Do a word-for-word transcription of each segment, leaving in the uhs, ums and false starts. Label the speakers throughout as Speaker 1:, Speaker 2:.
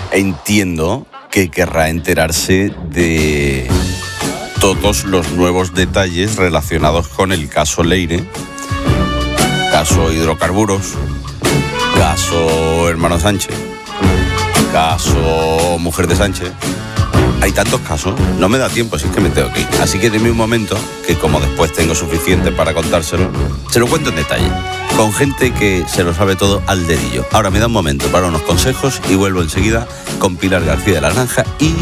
Speaker 1: entiendo que querrá enterarse de todos los nuevos detalles relacionados con el caso Leire, caso hidrocarburos, caso hermano Sánchez, caso mujer de Sánchez. Hay tantos casos, no me da tiempo, si es que me tengo que ir. Así que deme un momento, que como después tengo suficiente para contárselo, se lo cuento en detalle, con gente que se lo sabe todo al dedillo. Ahora me da un momento para unos consejos y vuelvo enseguida con Pilar García de la Granja y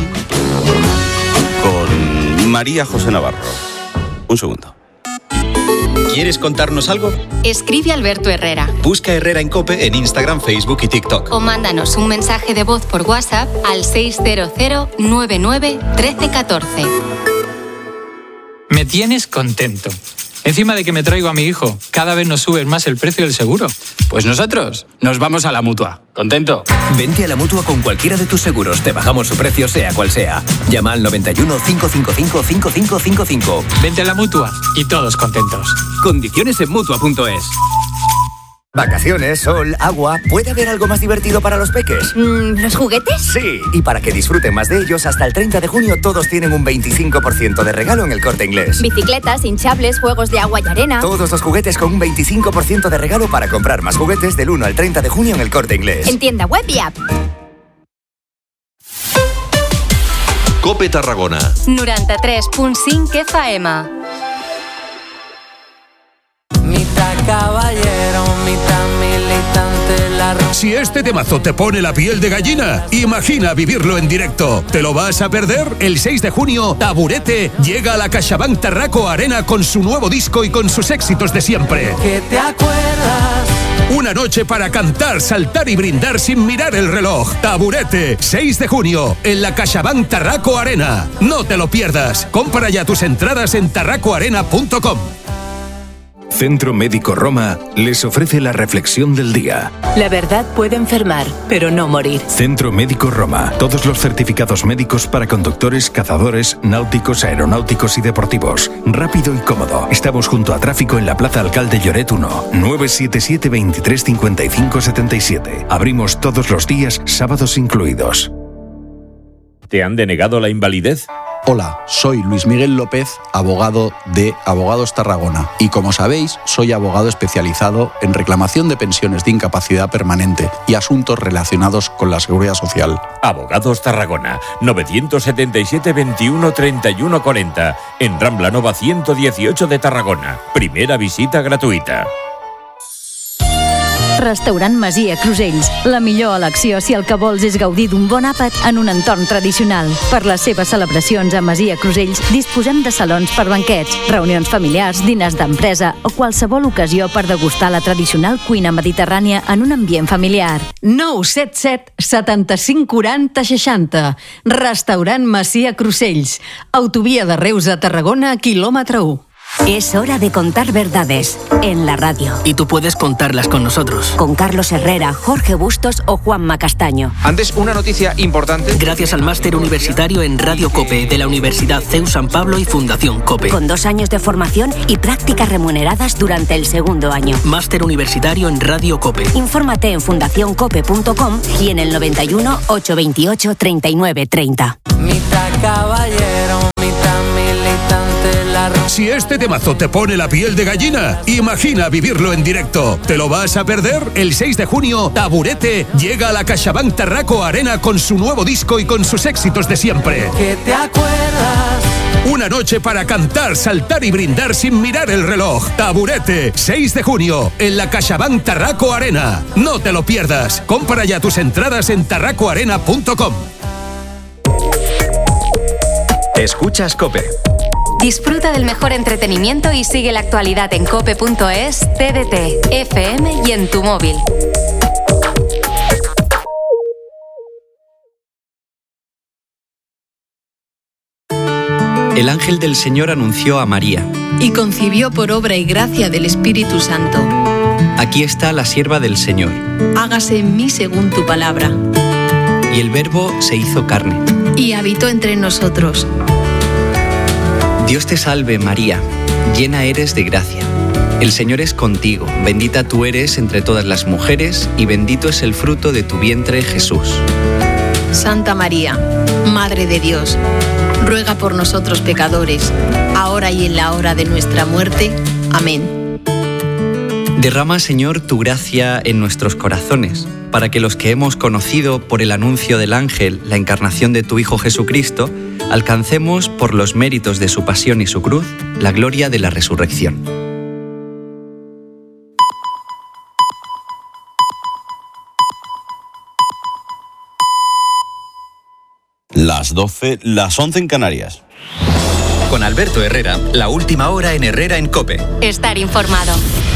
Speaker 1: con María José Navarro. Un segundo.
Speaker 2: ¿Quieres contarnos algo?
Speaker 3: Escribe a Alberto Herrera.
Speaker 2: Busca Herrera en COPE en Instagram, Facebook y TikTok.
Speaker 3: O mándanos un mensaje de voz por WhatsApp al seis cero cero nueve nueve uno tres uno cuatro.
Speaker 4: Me tienes contento. Encima de que me traigo a mi hijo, cada vez nos subes más el precio del seguro.
Speaker 5: Pues nosotros nos vamos a la Mutua. ¿Contento?
Speaker 6: Vente a la Mutua con cualquiera de tus seguros. Te bajamos su precio sea cual sea. Llama al noventa y uno, cinco cinco cinco, cinco cinco cinco cinco.
Speaker 4: Vente a la Mutua y todos contentos.
Speaker 6: Condiciones en Mutua punto es. Vacaciones, sol, agua... ¿Puede haber algo más divertido para los peques?
Speaker 7: Mm, ¿Los juguetes?
Speaker 6: Sí, y para que disfruten más de ellos, hasta el treinta de junio todos tienen un veinticinco por ciento de regalo en El Corte Inglés.
Speaker 7: Bicicletas, hinchables, juegos de agua y arena...
Speaker 6: Todos los juguetes con un veinticinco por ciento de regalo para comprar más juguetes del uno al treinta de junio en El Corte Inglés.
Speaker 7: En tienda web y app.
Speaker 8: COPE Tarragona.
Speaker 3: noranta-tres punt cinc F M.
Speaker 9: Mitad caballero, mitad militante, la...
Speaker 10: Si este temazo te pone la piel de gallina, imagina vivirlo en directo. ¿Te lo vas a perder? El seis de junio, Taburete llega a la CaixaBank Tarraco Arena con su nuevo disco y con sus éxitos de siempre.
Speaker 9: ¿Qué te acuerdas?
Speaker 10: Una noche para cantar, saltar y brindar sin mirar el reloj. Taburete, seis de junio, en la CaixaBank Tarraco Arena. No te lo pierdas. Compra ya tus entradas en tarraco arena punto com.
Speaker 11: Centro Médico Roma les ofrece la reflexión del día.
Speaker 12: La verdad puede enfermar, pero no morir.
Speaker 11: Centro Médico Roma. Todos los certificados médicos para conductores, cazadores, náuticos, aeronáuticos y deportivos. Rápido y cómodo. Estamos junto a Tráfico en la Plaza Alcalde Lloret uno. nueve siete siete, veintitrés cincuenta y cinco setenta y siete. Abrimos todos los días, sábados incluidos.
Speaker 13: ¿Te han denegado la invalidez?
Speaker 14: Hola, soy Luis Miguel López, abogado de Abogados Tarragona. Y como sabéis, soy abogado especializado en reclamación de pensiones de incapacidad permanente y asuntos relacionados con la seguridad social.
Speaker 13: Abogados Tarragona, novecientos setenta y siete, veintiuno, treinta y uno, cuarenta, en Rambla Nova ciento dieciocho de Tarragona. Primera visita gratuïta.
Speaker 15: Restaurant Masia Crusells. La millor elecció si el que vols és gaudir d'un bon àpat en un entorn tradicional. Per les seves celebracions a Masia Crusells disposem de salons per banquets, reunions familiars, diners d'empresa o qualsevol ocasió per degustar la tradicional cuina mediterrània en un ambient familiar.
Speaker 16: nou set set, setanta-cinc quaranta, seixanta. Restaurant Masia Crusells. Autovia de Reus a Tarragona, quilòmetre u.
Speaker 17: Es hora de contar verdades en la radio.
Speaker 18: Y tú puedes contarlas con nosotros.
Speaker 17: Con Carlos Herrera, Jorge Bustos o Juanma Castaño.
Speaker 19: Antes, una noticia importante.
Speaker 18: Gracias al máster universitario en Radio COPE de la Universidad C E U San Pablo y Fundación COPE.
Speaker 17: Con dos años de formación y prácticas remuneradas durante el segundo año.
Speaker 18: Máster universitario en Radio COPE.
Speaker 17: Infórmate en fundación cope punto com y en el noventa y uno, ochocientos veintiocho, treinta y nueve treinta.
Speaker 9: Mitad caballero, mitad militante, la...
Speaker 10: Si este temazo te pone la piel de gallina, imagina vivirlo en directo. ¿Te lo vas a perder? El seis de junio, Taburete llega a la CaixaBank Tarraco Arena con su nuevo disco y con sus éxitos de siempre.
Speaker 9: ¿Qué te acuerdas?
Speaker 10: Una noche para cantar, saltar y brindar sin mirar el reloj. Taburete, seis de junio, en la CaixaBank Tarraco Arena. No te lo pierdas. Compra ya tus entradas en tarraco arena punto com.
Speaker 6: Escuchas COPE.
Speaker 3: Disfruta del mejor entretenimiento y sigue la actualidad en cope punto es, T D T, F M y en tu móvil.
Speaker 20: El ángel del Señor anunció a María.
Speaker 16: Y concibió por obra y gracia del Espíritu Santo.
Speaker 20: Aquí está la sierva del Señor.
Speaker 16: Hágase en mí según tu palabra.
Speaker 20: Y el Verbo se hizo carne.
Speaker 16: Y habitó entre nosotros.
Speaker 20: Dios te salve, María, llena eres de gracia. El Señor es contigo, bendita tú eres entre todas las mujeres, y bendito es el fruto de tu vientre, Jesús.
Speaker 21: Santa María, Madre de Dios, ruega por nosotros pecadores, ahora y en la hora de nuestra muerte. Amén.
Speaker 20: Derrama, Señor, tu gracia en nuestros corazones, para que los que hemos conocido por el anuncio del ángel la encarnación de tu Hijo Jesucristo, alcancemos por los méritos de su pasión y su cruz la gloria de la resurrección.
Speaker 1: Las doce, las once en Canarias.
Speaker 2: Con Alberto Herrera, la última hora en Herrera en COPE.
Speaker 3: Estar informado.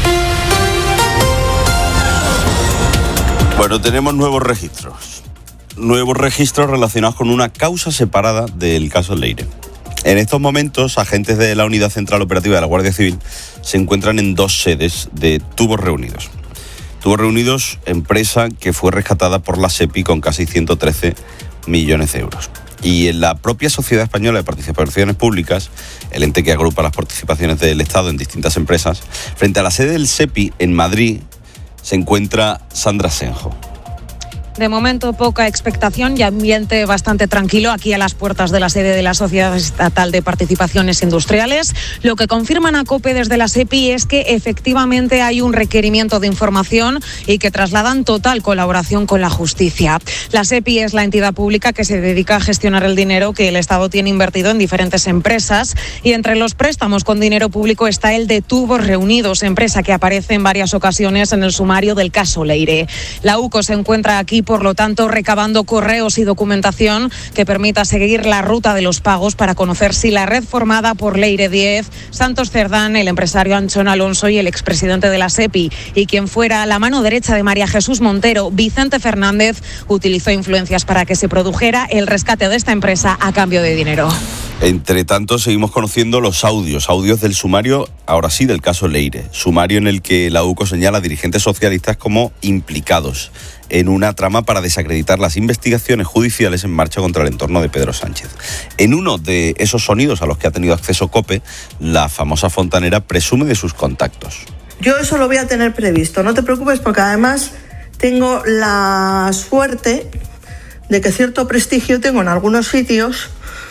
Speaker 1: Bueno, tenemos nuevos registros. Nuevos registros relacionados con una causa separada del caso Leire. En estos momentos, agentes de la Unidad Central Operativa de la Guardia Civil se encuentran en dos sedes de Tubos Reunidos. Tubos Reunidos, empresa que fue rescatada por la SEPI con casi ciento trece millones de euros. Y en la propia Sociedad Española de Participaciones Públicas, el ente que agrupa las participaciones del Estado en distintas empresas, frente a la sede del SEPI en Madrid, se encuentra Sandra Senjo.
Speaker 22: De momento, poca expectación y ambiente bastante tranquilo aquí a las puertas de la sede de la Sociedad Estatal de Participaciones Industriales. Lo que confirman a COPE desde la SEPI es que efectivamente hay un requerimiento de información y que trasladan total colaboración con la justicia. La SEPI es la entidad pública que se dedica a gestionar el dinero que el Estado tiene invertido en diferentes empresas, y entre los préstamos con dinero público está el de Tubos Reunidos, empresa que aparece en varias ocasiones en el sumario del caso Leire. La UCO se encuentra aquí, por lo tanto, recabando correos y documentación que permita seguir la ruta de los pagos para conocer si la red formada por Leire diez, Santos Cerdán, el empresario Anchón Alonso y el expresidente de la SEPI, y quien fuera la mano derecha de María Jesús Montero, Vicente Fernández, utilizó influencias para que se produjera el rescate de esta empresa a cambio de dinero.
Speaker 1: Entre tanto, seguimos conociendo los audios, audios del sumario, ahora sí, del caso Leire. Sumario en el que la UCO señala a dirigentes socialistas como implicados en una trama para desacreditar las investigaciones judiciales en marcha contra el entorno de Pedro Sánchez. En uno de esos sonidos a los que ha tenido acceso COPE, la famosa fontanera presume de sus contactos.
Speaker 23: Yo eso lo voy a tener previsto, no te preocupes, porque además tengo la suerte de que cierto prestigio tengo en algunos sitios.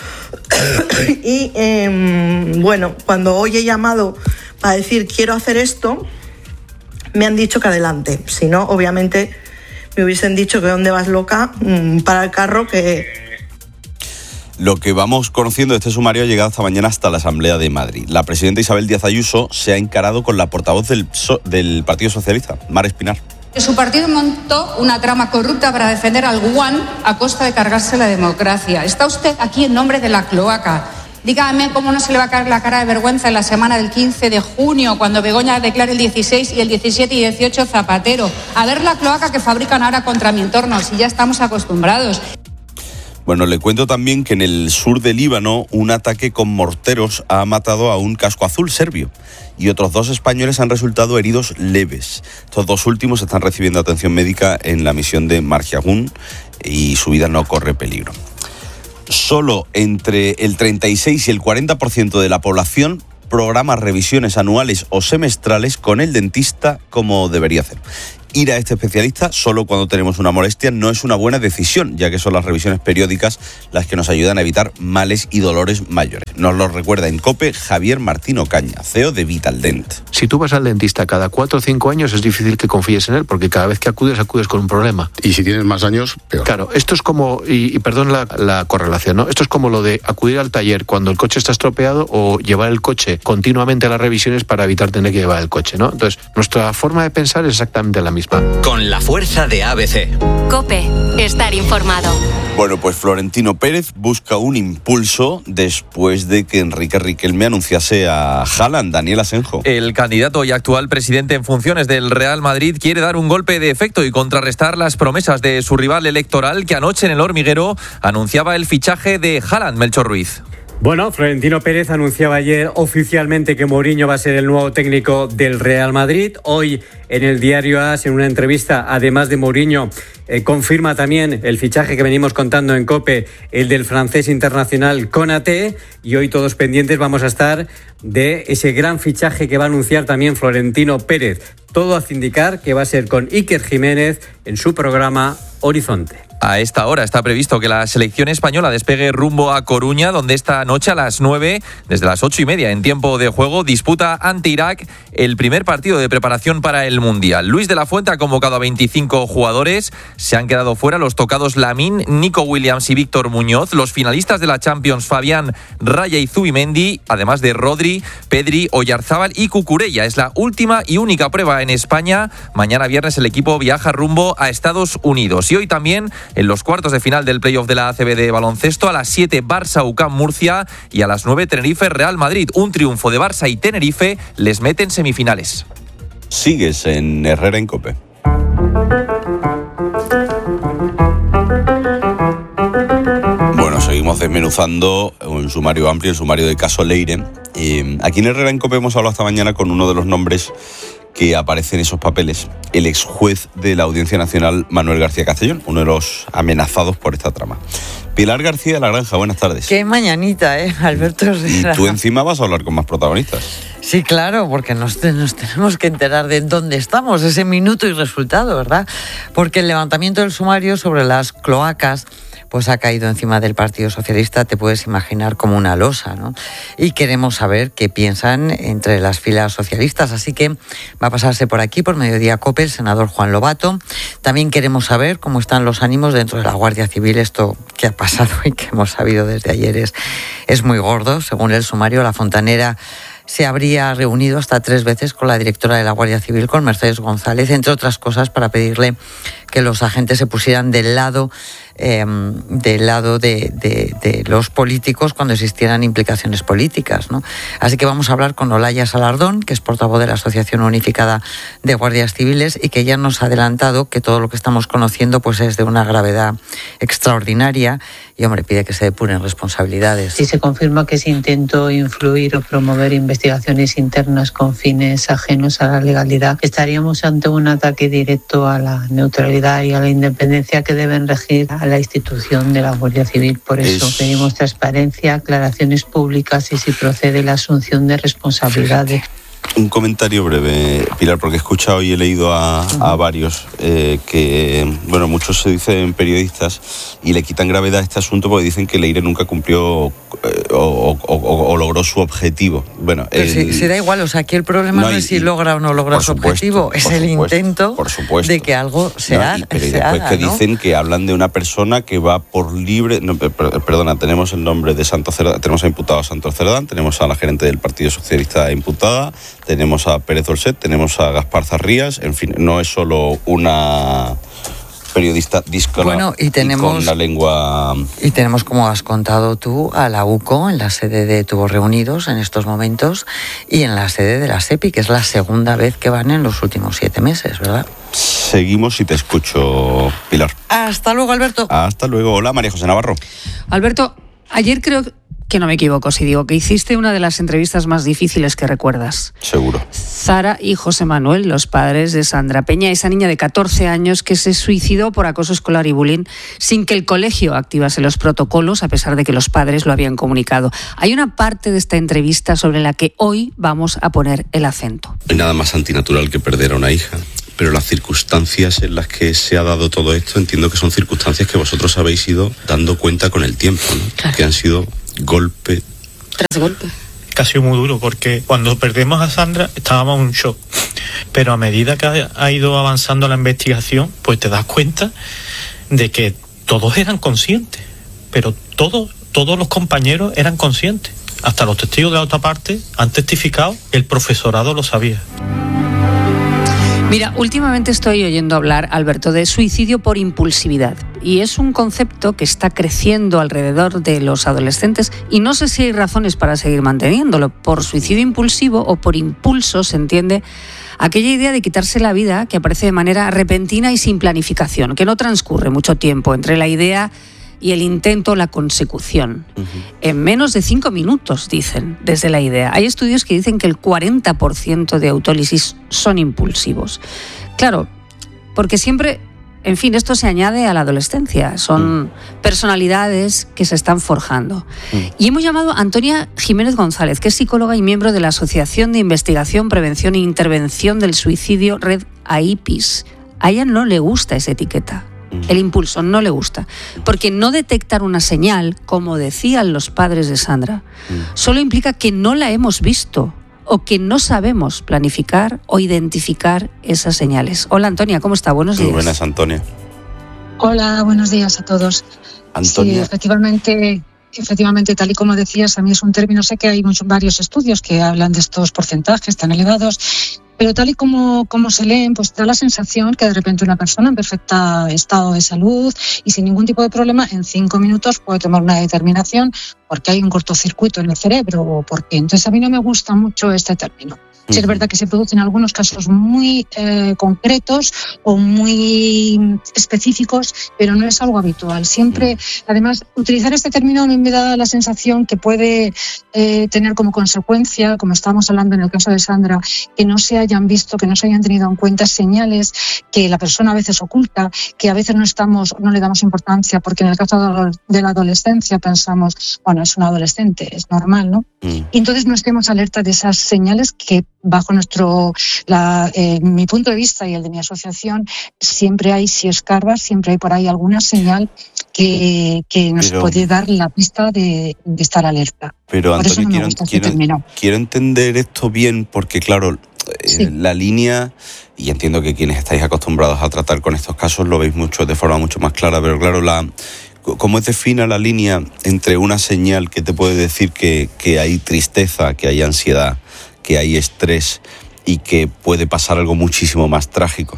Speaker 23: Y eh, bueno, cuando hoy he llamado para decir quiero hacer esto, me han dicho que adelante. Si no, obviamente me hubiesen dicho que dónde vas, loca, para el carro, que...
Speaker 1: Lo que vamos conociendo de este sumario ha llegado esta mañana hasta la Asamblea de Madrid. La presidenta Isabel Díaz Ayuso se ha encarado con la portavoz del, del Partido Socialista, Mar Espinar.
Speaker 24: Su partido montó una trama corrupta para defender al Guan a costa de cargarse la democracia. Está usted aquí en nombre de la cloaca. Dígame cómo no se le va a caer la cara de vergüenza en la semana del quince de junio, cuando Begoña declare el dieciséis y el diecisiete y dieciocho Zapatero. A ver la cloaca que fabrican ahora contra mi entorno, si ya estamos acostumbrados.
Speaker 1: Bueno, le cuento también que en el sur de Líbano un ataque con morteros ha matado a un casco azul serbio y otros dos españoles han resultado heridos leves. Estos dos últimos están recibiendo atención médica en la misión de Marjagun y su vida no corre peligro. Solo entre el treinta y seis y el cuarenta por ciento de la población programa revisiones anuales o semestrales con el dentista como debería hacer. Ir a este especialista solo cuando tenemos una molestia no es una buena decisión, ya que son las revisiones periódicas las que nos ayudan a evitar males y dolores mayores. Nos lo recuerda en COPE Javier Martín Ocaña, C E O de Vitaldent.
Speaker 25: Si tú vas al dentista cada cuatro o cinco años es difícil que confíes en él, porque cada vez que acudes, acudes con un problema.
Speaker 26: Y si tienes más años, peor.
Speaker 25: Claro, esto es como, y, y perdón la, la correlación, ¿no? Esto es como lo de acudir al taller cuando el coche está estropeado o llevar el coche continuamente a las revisiones para evitar tener que llevar el coche, ¿no? Entonces, nuestra forma de pensar es exactamente la misma.
Speaker 2: Con la fuerza de A B C.
Speaker 3: COPE, estar informado.
Speaker 1: Bueno, pues Florentino Pérez busca un impulso después de que Enrique Riquelme anunciase a Haaland. Daniel Asenjo.
Speaker 27: El candidato y actual presidente en funciones del Real Madrid quiere dar un golpe de efecto y contrarrestar las promesas de su rival electoral, que anoche en El Hormiguero anunciaba el fichaje de Haaland. Melchor Ruiz.
Speaker 28: Bueno, Florentino Pérez anunciaba ayer oficialmente que Mourinho va a ser el nuevo técnico del Real Madrid. Hoy
Speaker 4: en el diario AS en una entrevista, además de Mourinho, eh, confirma también el fichaje que venimos contando en COPE, el del francés internacional Konaté, y hoy todos pendientes vamos a estar de ese gran fichaje que va a anunciar también Florentino Pérez. Todo hace indicar que va a ser con Iker Jiménez en su programa Horizonte.
Speaker 27: A esta hora está previsto que la selección española despegue rumbo a Coruña, donde esta noche a las nueve, desde las ocho y media en tiempo de juego, disputa ante Irak el primer partido de preparación para el Mundial. Luis de la Fuente ha convocado a veinticinco jugadores. Se han quedado fuera los tocados Lamine, Nico Williams y Víctor Muñoz. Los finalistas de la Champions, Fabián, Raya y Zubimendi, además de Rodri, Pedri, Oyarzábal y Cucurella. Es la última y única prueba en España. Mañana viernes el equipo viaja rumbo a Estados Unidos. Y hoy también en los cuartos de final del playoff de la A C B de baloncesto, a las siete Barça U C A M Murcia y a las nueve Tenerife Real Madrid. Un triunfo de Barça y Tenerife les mete en semifinales.
Speaker 1: Sigues en Herrera en COPE. Bueno, seguimos desmenuzando un sumario amplio, el sumario de caso Leire. Eh, aquí en Herrera en COPE hemos hablado esta mañana con uno de los nombres que aparece en esos papeles, el ex juez de la Audiencia Nacional, Manuel García Castellón, uno de los amenazados por esta trama. Pilar García de la Granja, buenas tardes.
Speaker 5: Qué mañanita, ¿eh, Alberto Herrera?
Speaker 1: Y tú encima vas a hablar con más protagonistas.
Speaker 5: Sí, claro, porque nos, nos tenemos que enterar de dónde estamos, ese minuto y resultado, ¿verdad? Porque el levantamiento del sumario sobre las cloacas pues ha caído encima del Partido Socialista, te puedes imaginar como una losa, ¿no? Y queremos saber qué piensan entre las filas socialistas, así que va a pasarse por aquí, por Mediodía COPE, el senador Juan Lobato. También queremos saber cómo están los ánimos dentro de la Guardia Civil. Esto que ha pasado y que hemos sabido desde ayer es, es muy gordo. Según el sumario, la Fontanera se habría reunido hasta tres veces con la directora de la Guardia Civil, con Mercedes González, entre otras cosas para pedirle que los agentes se pusieran del lado eh, del lado de, de, de los políticos cuando existieran implicaciones políticas, ¿no? Así que vamos a hablar con Olaya Salardón, que es portavoz de la Asociación Unificada de Guardias Civiles, y que ya nos ha adelantado que todo lo que estamos conociendo pues es de una gravedad extraordinaria y, hombre, pide que se depuren responsabilidades.
Speaker 7: Si se confirma que se intentó influir o promover investigaciones internas con fines ajenos a la legalidad, estaríamos ante un ataque directo a la neutralidad y a la independencia que deben regir a la institución de la Guardia Civil. Por eso es... pedimos transparencia, aclaraciones públicas y, si procede, la asunción de responsabilidades.
Speaker 1: Un comentario breve, Pilar, porque he escuchado y he leído a, a varios eh, que, bueno, muchos se dicen periodistas y le quitan gravedad a este asunto porque dicen que Leire nunca cumplió eh, o, o, o, o logró su objetivo. Bueno,
Speaker 5: Pero el, si, si da igual, o sea, aquí el problema no, no es si logra o no logra su supuesto, objetivo, es el supuesto, intento por supuesto. de que algo se no, haga.
Speaker 1: Pero y
Speaker 5: se
Speaker 1: después
Speaker 5: haga,
Speaker 1: que
Speaker 5: ¿no?
Speaker 1: dicen que hablan de una persona que va por libre... No, perdona, tenemos el nombre de Santos Cerdán, tenemos a imputado a Santos Cerdán, tenemos a la gerente del Partido Socialista imputada, tenemos a Pérez Dolcet, tenemos a Gaspar Zarrías, en fin, no es solo una periodista díscola
Speaker 5: bueno, y, tenemos,
Speaker 1: y con la lengua...
Speaker 5: Y tenemos, como has contado tú, a la U C O en la sede de Tubos Reunidos en estos momentos y en la sede de la SEPI, que es la segunda vez que van en los últimos siete meses, ¿verdad?
Speaker 1: Seguimos y te escucho, Pilar.
Speaker 5: Hasta luego, Alberto.
Speaker 1: Hasta luego. Hola, María José Navarro.
Speaker 22: Alberto, ayer creo que no me equivoco si digo que hiciste una de las entrevistas más difíciles que recuerdas.
Speaker 1: Seguro.
Speaker 22: Zara y José Manuel, los padres de Sandra Peña, esa niña de catorce años que se suicidó por acoso escolar y bullying sin que el colegio activase los protocolos, a pesar de que los padres lo habían comunicado. Hay una parte de esta entrevista sobre la que hoy vamos a poner el acento.
Speaker 1: No hay nada más antinatural que perder a una hija. Pero las circunstancias en las que se ha dado todo esto, entiendo que son circunstancias que vosotros habéis ido dando cuenta con el tiempo, ¿no? Claro. Que han sido golpe
Speaker 8: tras golpe. Que ha sido muy duro, porque cuando perdemos a Sandra estábamos en un shock. Pero a medida que ha ido avanzando la investigación, pues te das cuenta de que todos eran conscientes. Pero todos, todos los compañeros eran conscientes. Hasta los testigos de la otra parte han testificado, el profesorado lo sabía.
Speaker 22: Mira, últimamente estoy oyendo hablar, Alberto, de suicidio por impulsividad. Y es un concepto que está creciendo alrededor de los adolescentes y no sé si hay razones para seguir manteniéndolo. Por suicidio impulsivo o por impulso se entiende aquella idea de quitarse la vida que aparece de manera repentina y sin planificación, que no transcurre mucho tiempo entre la idea
Speaker 11: y el intento, la consecución. Uh-huh. En menos de cinco minutos, dicen, desde la idea. Hay estudios que dicen que el cuarenta por ciento de autólisis son impulsivos. Claro, porque siempre, en fin, esto se añade a la adolescencia. Son mm. personalidades que se están forjando. Mm. Y hemos llamado a Antonia Jiménez González, que es psicóloga y miembro de la Asociación de Investigación, Prevención e Intervención del Suicidio, Red A I P I S. A ella no le gusta esa etiqueta. El impulso no le gusta, porque no detectar una señal, como decían los padres de Sandra, solo implica que no la hemos visto o que no sabemos planificar o identificar esas señales. Hola Antonia, ¿cómo está? Buenos días.
Speaker 1: Muy buenas, Antonia.
Speaker 12: Hola, buenos días a todos.
Speaker 1: Antonia.
Speaker 12: Sí, efectivamente, efectivamente, tal y como decías, a mí es un término, sé que hay muchos, varios estudios que hablan de estos porcentajes tan elevados, pero tal y como, como se leen, pues da la sensación que de repente una persona en perfecto estado de salud y sin ningún tipo de problema, en cinco minutos puede tomar una determinación porque hay un cortocircuito en el cerebro o porque. Entonces a mí no me gusta mucho este término. Sí, es verdad que se producen algunos casos muy eh, concretos o muy específicos, pero no es algo habitual. Siempre, además, utilizar este término a mí me da la sensación que puede eh, tener como consecuencia, como estábamos hablando en el caso de Sandra, que no se hayan visto, que no se hayan tenido en cuenta señales que la persona a veces oculta, que a veces no estamos, no le damos importancia, porque en el caso de la adolescencia pensamos, bueno, es un adolescente, es normal, ¿no? Mm. Y entonces no estemos alerta de esas señales que bajo nuestro, la, eh, mi punto de vista y el de mi asociación, siempre hay, si escarbas, siempre hay por ahí alguna señal que, que nos pero, puede dar la pista de, de estar alerta.
Speaker 1: Pero
Speaker 12: por
Speaker 1: Antonio,
Speaker 12: eso no
Speaker 1: quiero,
Speaker 12: este
Speaker 1: quiero, quiero entender esto bien, porque claro, sí. eh, la línea, y entiendo que quienes estáis acostumbrados a tratar con estos casos lo veis mucho de forma mucho más clara, pero claro, la ¿cómo es defina la línea entre una señal que te puede decir que, que hay tristeza, que hay ansiedad, que hay estrés y que puede pasar algo muchísimo más trágico?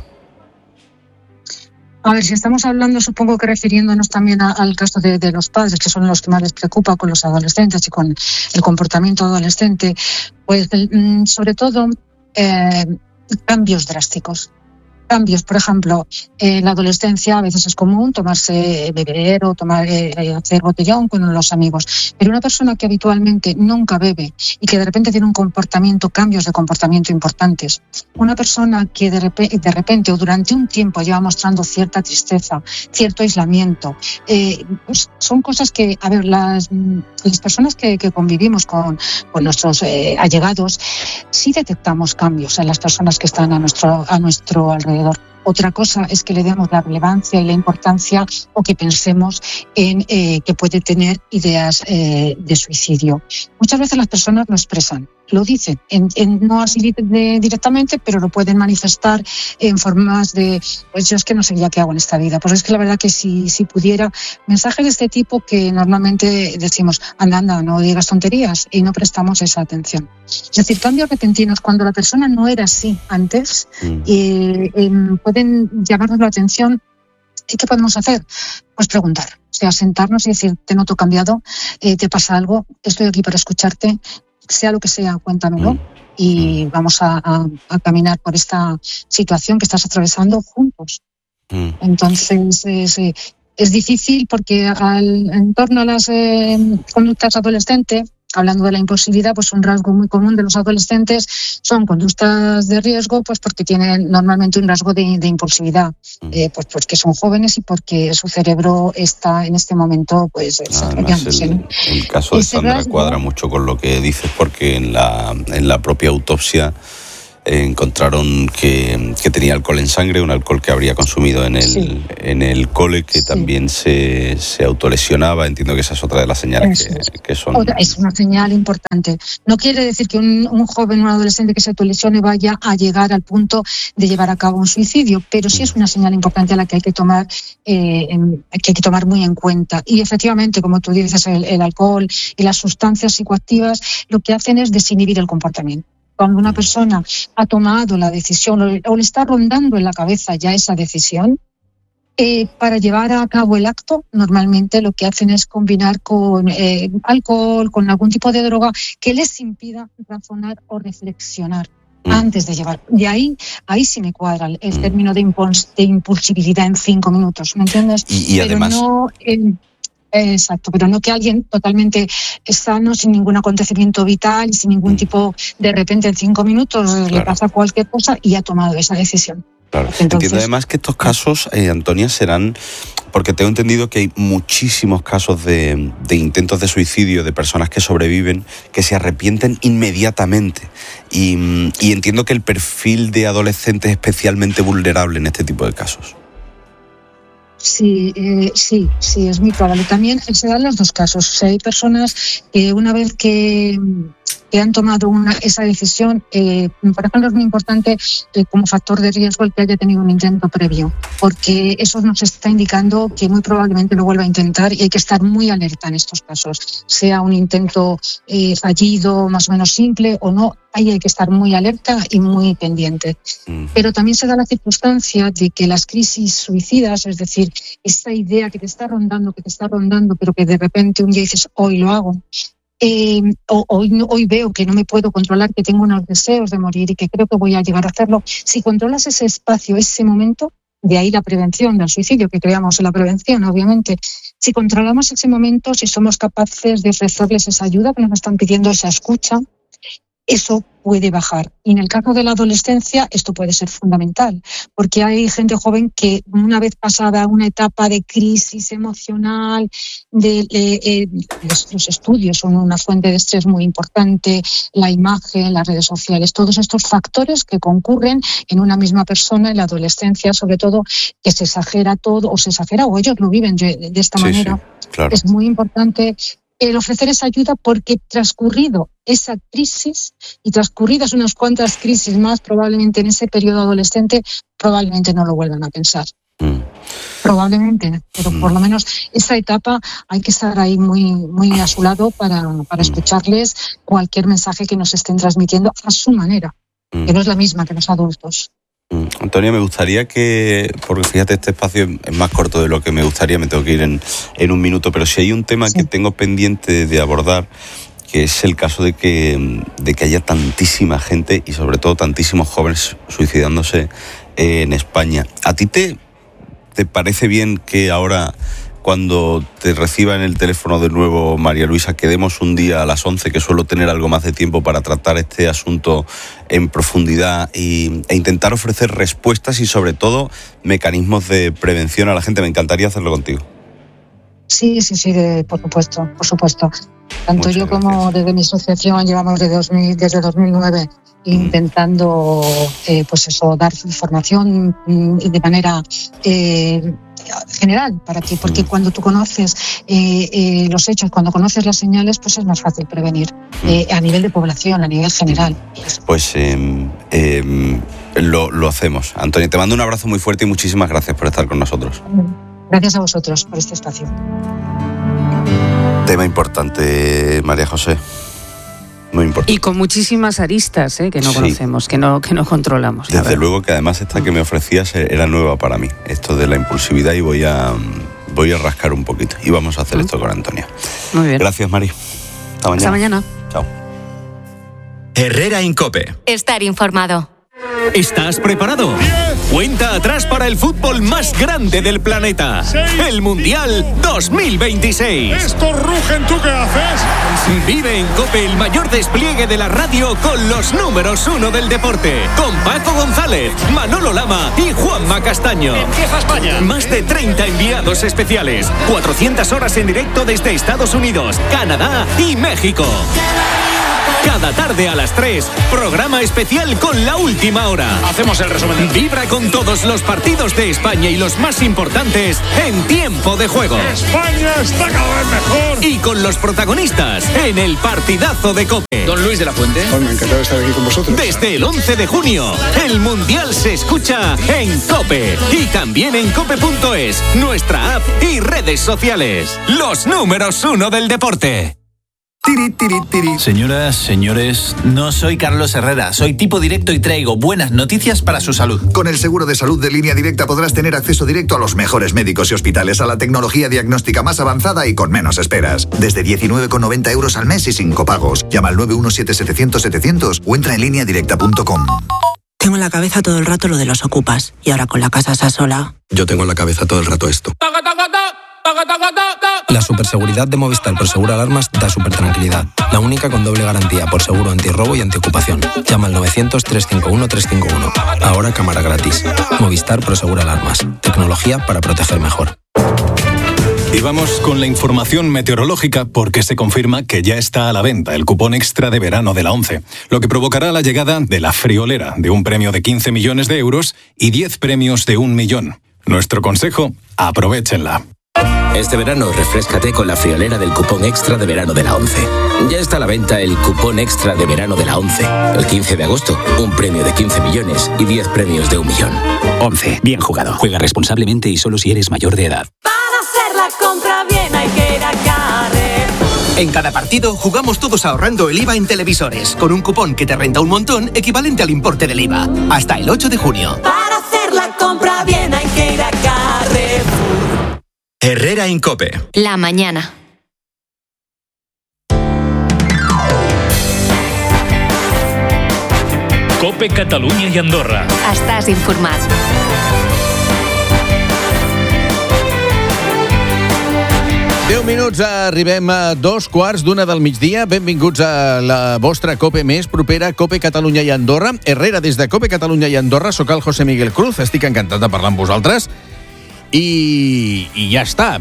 Speaker 12: A ver, si estamos hablando, supongo que refiriéndonos también a, al caso de, de los padres, que son los que más les preocupa con los adolescentes y con el comportamiento adolescente, pues sobre todo eh, cambios drásticos. Cambios, por ejemplo, en la adolescencia a veces es común tomarse, beber o tomar, eh, hacer botellón con los amigos, pero una persona que habitualmente nunca bebe y que de repente tiene un comportamiento, cambios de comportamiento importantes, una persona que de repente, de repente o durante un tiempo lleva mostrando cierta tristeza, cierto aislamiento, eh, pues son cosas que, a ver, las, las personas que, que convivimos con, con nuestros eh, allegados, sí detectamos cambios en las personas que están a nuestro, a nuestro alrededor. Otra cosa es que le demos la relevancia y la importancia o que pensemos en eh, que puede tener ideas eh, de suicidio. Muchas veces las personas lo expresan, lo dicen, en, en, no así de, directamente, pero lo pueden manifestar en formas de, pues yo es que no sé ya qué hago en esta vida. Pues es que la verdad que si, si pudiera, mensajes de este tipo que normalmente decimos, anda, anda, no digas tonterías, y no prestamos esa atención. Es decir, cambios repentinos cuando la persona no era así antes, mm. eh, eh, pueden llamarnos la atención. ¿Y qué podemos hacer? Pues preguntar, o sea, sentarnos y decir, te noto cambiado, eh, te pasa algo, estoy aquí para escucharte, sea lo que sea, cuéntamelo, mm. y vamos a, a, a caminar por esta situación que estás atravesando juntos. Mm. Entonces, es, es difícil porque al, en torno a las eh, conductas adolescentes, hablando de la impulsividad, pues un rasgo muy común de los adolescentes son conductas de riesgo, pues porque tienen normalmente un rasgo de, de impulsividad, mm. eh, pues porque son jóvenes y porque su cerebro está en este momento pues desarrollándose.
Speaker 1: El, el caso de Sandra rasgo cuadra mucho con lo que dices, porque en la, en la propia autopsia encontraron que, que tenía alcohol en sangre, un alcohol que habría consumido en el, sí. en el cole, que sí. también se, se autolesionaba. Entiendo que esa es otra de las señales que, que son...
Speaker 12: Otra, es una señal importante. No quiere decir que un, un joven, un adolescente que se autolesione vaya a llegar al punto de llevar a cabo un suicidio, pero sí es una señal importante a la que hay que tomar, eh, en, que hay que tomar muy en cuenta. Y efectivamente, como tú dices, el, el alcohol y las sustancias psicoactivas lo que hacen es desinhibir el comportamiento. Cuando una persona ha tomado la decisión o le está rondando en la cabeza ya esa decisión, eh, para llevar a cabo el acto, normalmente lo que hacen es combinar con eh, alcohol, con algún tipo de droga que les impida razonar o reflexionar mm. antes de llevar. Y ahí, ahí sí me cuadra el, el mm. término de, impuls, de impulsibilidad en cinco minutos, ¿me entiendes?
Speaker 1: Y, y
Speaker 12: Pero
Speaker 1: además...
Speaker 12: no... Eh, Exacto, pero no que alguien totalmente sano, sin ningún acontecimiento vital, sin ningún tipo, de repente en cinco minutos claro. le pasa cualquier cosa y ha tomado esa decisión.
Speaker 1: Claro.
Speaker 12: Entonces,
Speaker 1: entiendo además que estos casos, eh, Antonia, serán, porque tengo entendido que hay muchísimos casos de, de intentos de suicidio de personas que sobreviven, que se arrepienten inmediatamente. Y, y entiendo que el perfil de adolescente es especialmente vulnerable en este tipo de casos.
Speaker 12: Sí, eh, sí, sí, es muy probable. También se dan los dos casos. O sea, hay personas que una vez que, que han tomado una, esa decisión, eh, por ejemplo, es muy importante eh, como factor de riesgo el que haya tenido un intento previo, porque eso nos está indicando que muy probablemente lo vuelva a intentar y hay que estar muy alerta en estos casos, sea un intento eh, fallido, más o menos simple o no. Ahí hay que estar muy alerta y muy pendiente. Mm. Pero también se da la circunstancia de que las crisis suicidas, es decir, esta idea que te está rondando, que te está rondando, pero que de repente un día dices, hoy lo hago, eh, o, hoy, no, hoy veo que no me puedo controlar, que tengo unos deseos de morir y que creo que voy a llegar a hacerlo. Si controlas ese espacio, ese momento, de ahí la prevención del suicidio, que creamos en la prevención, obviamente. Si controlamos ese momento, si somos capaces de ofrecerles esa ayuda que nos están pidiendo, esa escucha, eso puede bajar. Y en el caso de la adolescencia esto puede ser fundamental, porque hay gente joven que una vez pasada una etapa de crisis emocional, de, eh, eh, los, los estudios son una fuente de estrés muy importante, la imagen, las redes sociales, todos estos factores que concurren en una misma persona en la adolescencia, sobre todo que se exagera todo, o se exagera, o ellos lo viven de, de esta sí, manera. Sí, claro. Es muy importante el ofrecer esa ayuda porque transcurrido esa crisis y transcurridas unas cuantas crisis más probablemente en ese periodo adolescente, probablemente no lo vuelvan a pensar. Mm. Probablemente, pero mm. por lo menos esa etapa hay que estar ahí muy, muy a su lado para, para mm. escucharles cualquier mensaje que nos estén transmitiendo a su manera, mm. que no es la misma que los adultos.
Speaker 1: Antonia, me gustaría que, porque fíjate, este espacio es más corto de lo que me gustaría, me tengo que ir en, en un minuto, pero si hay un tema sí. que tengo pendiente de abordar, que es el caso de que, de que haya tantísima gente y sobre todo tantísimos jóvenes suicidándose en España. ¿A ti te, te parece bien que ahora, cuando te reciba en el teléfono de nuevo María Luisa, quedemos un día a las once, que suelo tener algo más de tiempo para tratar este asunto en profundidad y, e intentar ofrecer respuestas y sobre todo mecanismos de prevención a la gente? Me encantaría hacerlo contigo.
Speaker 12: Sí, sí, sí, de, por supuesto, por supuesto. Tanto Muchas yo como gracias. Desde mi asociación llevamos desde, dos mil, desde dos mil nueve mm. intentando, eh, pues eso, dar información de manera eh, general, para que, porque mm. cuando tú conoces eh, eh, los hechos, cuando conoces las señales, pues es más fácil prevenir mm. eh, a nivel de población, a nivel general.
Speaker 1: Pues eh, eh, lo, lo hacemos. Antonia, te mando un abrazo muy fuerte y muchísimas gracias por estar con nosotros.
Speaker 12: Gracias a vosotros por este espacio.
Speaker 1: Tema importante, María José. Muy importante.
Speaker 11: Y con muchísimas aristas ¿eh? que no sí. conocemos, que no, que no controlamos.
Speaker 1: Desde luego que además esta que me ofrecías era nueva para mí, esto de la impulsividad, y voy a, voy a rascar un poquito. Y vamos a hacer ¿Mm? esto con Antonia.
Speaker 11: Muy bien.
Speaker 1: Gracias, Mari. Hasta mañana.
Speaker 11: Hasta mañana.
Speaker 1: Chao.
Speaker 2: Herrera Incope.
Speaker 3: Estar informado.
Speaker 13: ¿Estás preparado? Cuenta atrás para el fútbol más grande del planeta. seis, el Mundial dos mil veintiséis.
Speaker 14: Estos rugen, ¿tú qué haces?
Speaker 13: Vive en COPE el mayor despliegue de la radio con los números uno del deporte. Con Paco González, Manolo Lama y Juanma Castaño.
Speaker 14: Empieza España.
Speaker 13: Más de treinta enviados especiales. cuatrocientas horas en directo desde Estados Unidos, Canadá y México. Cada tarde a las tres, programa especial con La Última Hora.
Speaker 14: Hacemos el resumen.
Speaker 13: Vibra con todos los partidos de España y los más importantes en tiempo de juego.
Speaker 14: España está cada vez mejor.
Speaker 13: Y con los protagonistas en el partidazo de COPE.
Speaker 14: Don Luis de la Fuente.
Speaker 15: Bueno, encantado de estar aquí con vosotros.
Speaker 13: Desde el once de junio, el Mundial se escucha en COPE. Y también en cope punto es, nuestra app y redes sociales. Los números uno del deporte.
Speaker 17: Tiri, tiri, tiri. Señoras, señores, no soy Carlos Herrera, soy tipo directo y traigo buenas noticias para su salud.
Speaker 18: Con el seguro de salud de Línea Directa podrás tener acceso directo a los mejores médicos y hospitales, a la tecnología diagnóstica más avanzada y con menos esperas. Desde diecinueve con noventa euros al mes y sin copagos. Llama al nueve uno siete setecientos setecientos o entra en línea directa punto com.
Speaker 19: Tengo en la cabeza todo el rato lo de los ocupas y ahora con la casa esa sola.
Speaker 26: Yo tengo en la cabeza todo el rato esto.
Speaker 6: La superseguridad de Movistar Prosegur Alarmas da supertranquilidad. La única con doble garantía por seguro antirrobo y antiocupación. Llama al novecientos, trescientos cincuenta y uno, trescientos cincuenta y uno. Ahora cámara gratis. Movistar Prosegur Alarmas. Tecnología para proteger mejor.
Speaker 9: Y vamos con la información meteorológica porque se confirma que ya está a la venta el cupón extra de verano de la ONCE, lo que provocará la llegada de la friolera de un premio de quince millones de euros y diez premios de un millón. Nuestro consejo, aprovéchenla.
Speaker 10: Este verano refréscate con la friolera del cupón extra de verano de la ONCE. Ya está a la venta el cupón extra de verano de la ONCE. El quince de agosto, un premio de quince millones y diez premios de un millón.
Speaker 15: ONCE, bien jugado. Juega responsablemente y solo si eres mayor de edad.
Speaker 16: La compra bien hay que ir a Carrefour.
Speaker 21: En cada partido jugamos todos ahorrando el I V A en televisores, con un cupón que te renta un montón equivalente al importe del I V A. Hasta el ocho de junio.
Speaker 16: Para hacer la compra bien hay que ir a Carrefour.
Speaker 2: Herrera Incope.
Speaker 3: La mañana.
Speaker 26: Cope Catalunya i Andorra.
Speaker 3: Estàs informat.
Speaker 28: deu minuts, arribem a dos quarts d'una del migdia. Benvinguts a la vostra Cope més propera, Cope Catalunya i Andorra. Herrera, des de Cope Catalunya i Andorra, sóc el José Miguel Cruz, estic encantat de parlar amb vosaltres. I, i ja està,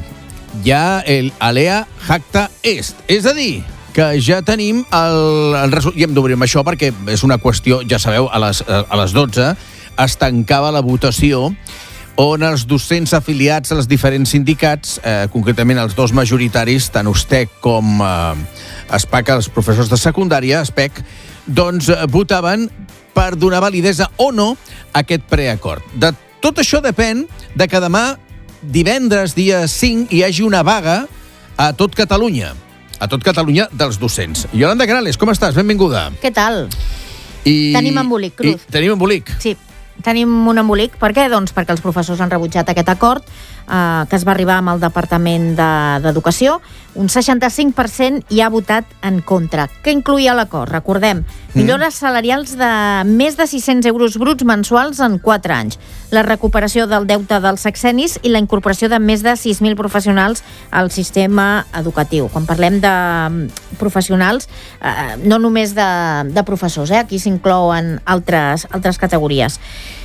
Speaker 28: ja el Alea Jacta Est. És a dir, que ja tenim el, el resultat, i hem d'obrir amb això perquè és una qüestió, ja sabeu, a les, a les dotze es tancava la votació on els docents afiliats als diferents sindicats, eh, concretament els dos majoritaris, tant U S T E C com eh, ESPAC, els professors de secundària, ESPEC, doncs eh, votaven per donar validesa o no a aquest preacord. De tot això depèn de que demà, divendres, dia cinc, hi hagi una vaga a tot Catalunya, a tot Catalunya dels docents. Yolanda Canales, com estàs? Benvinguda.
Speaker 29: Què tal?
Speaker 28: I...
Speaker 29: Tenim embolic, Cruz.
Speaker 28: I tenim embolic.
Speaker 29: Sí. Tenim un embolic. Per què? Doncs perquè els professors han rebutjat aquest acord eh, que es va arribar amb el Departament d'Educació. Un seixanta-cinc per cent hi ha votat en contra. Què incluïa l'acord? Recordem, millores salarials de més de sis-cents euros bruts mensuals en quatre anys, la recuperació del deute dels sexennis i la incorporació de més de sis mil professionals al sistema educatiu. Quan parlem de professionals, eh, no només de, de professors, eh? Aquí s'inclouen altres, altres categories.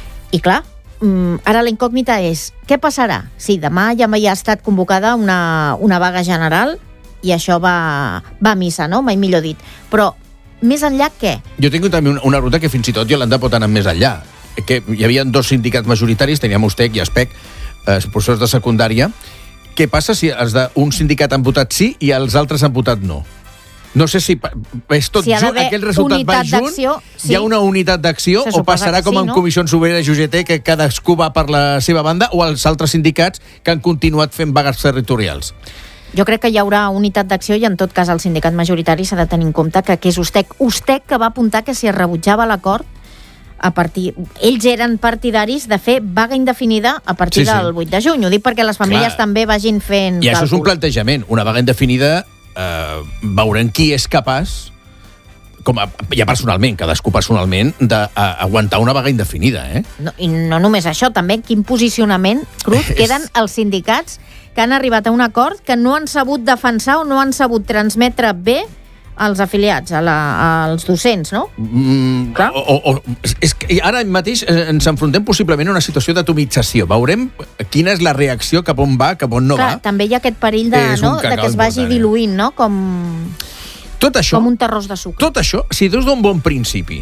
Speaker 29: I clar, ara la incògnita és què passarà? Sí, demà ja ha estat convocada una, una vaga general i això va, va a missa, no? Mai millor dit. Però més enllà què?
Speaker 28: Jo tinc també una, una ruta que fins i tot Yolanda pot anar més enllà. Que hi havia dos sindicats majoritaris, teníem U S T E C i ESPEC, eh, professors de secundària. Què passa si els d'un sindicat han votat sí i els altres han votat no? No sé si és tot
Speaker 29: si
Speaker 28: junt, aquell resultat va junt, sí. Hi ha una unitat d'acció o passarà com sí, en no? Comissions Obreres i U G T, que cadascú va per la seva banda, o els altres sindicats que han continuat fent vagues territorials?
Speaker 29: Jo crec que hi haurà unitat d'acció i en tot cas el sindicat majoritari s'ha de tenir en compte que, que és U S T E C. U S T E C que va apuntar que si es rebutjava l'acord, a partir... ells eren partidaris de fer vaga indefinida a partir sí, sí. del vuit de juny. Ho dic perquè les famílies Clar. també vagin fent
Speaker 28: I
Speaker 29: càlculs.
Speaker 28: això és un plantejament. Una vaga indefinida eh, veurem qui és capaç, com a, ja personalment, cadascú personalment, d'aguantar una vaga indefinida. Eh?
Speaker 29: No, I no només això, també quin posicionament, Cruz, queden els sindicats que han arribat a un acord que no han sabut defensar o no han sabut transmetre bé als afiliats, a la, als docents, no?
Speaker 28: Mm, o, o, és que ara mateix ens enfrontem possiblement a una situació d'atomització. Veurem quina és la reacció, cap on va, cap on no
Speaker 29: Clar,
Speaker 28: va.
Speaker 29: També hi ha aquest perill de, no, de que es vagi diluint, no? Com,
Speaker 28: tot això,
Speaker 29: com un terròs de sucre.
Speaker 28: Tot això, si des d'un bon principi,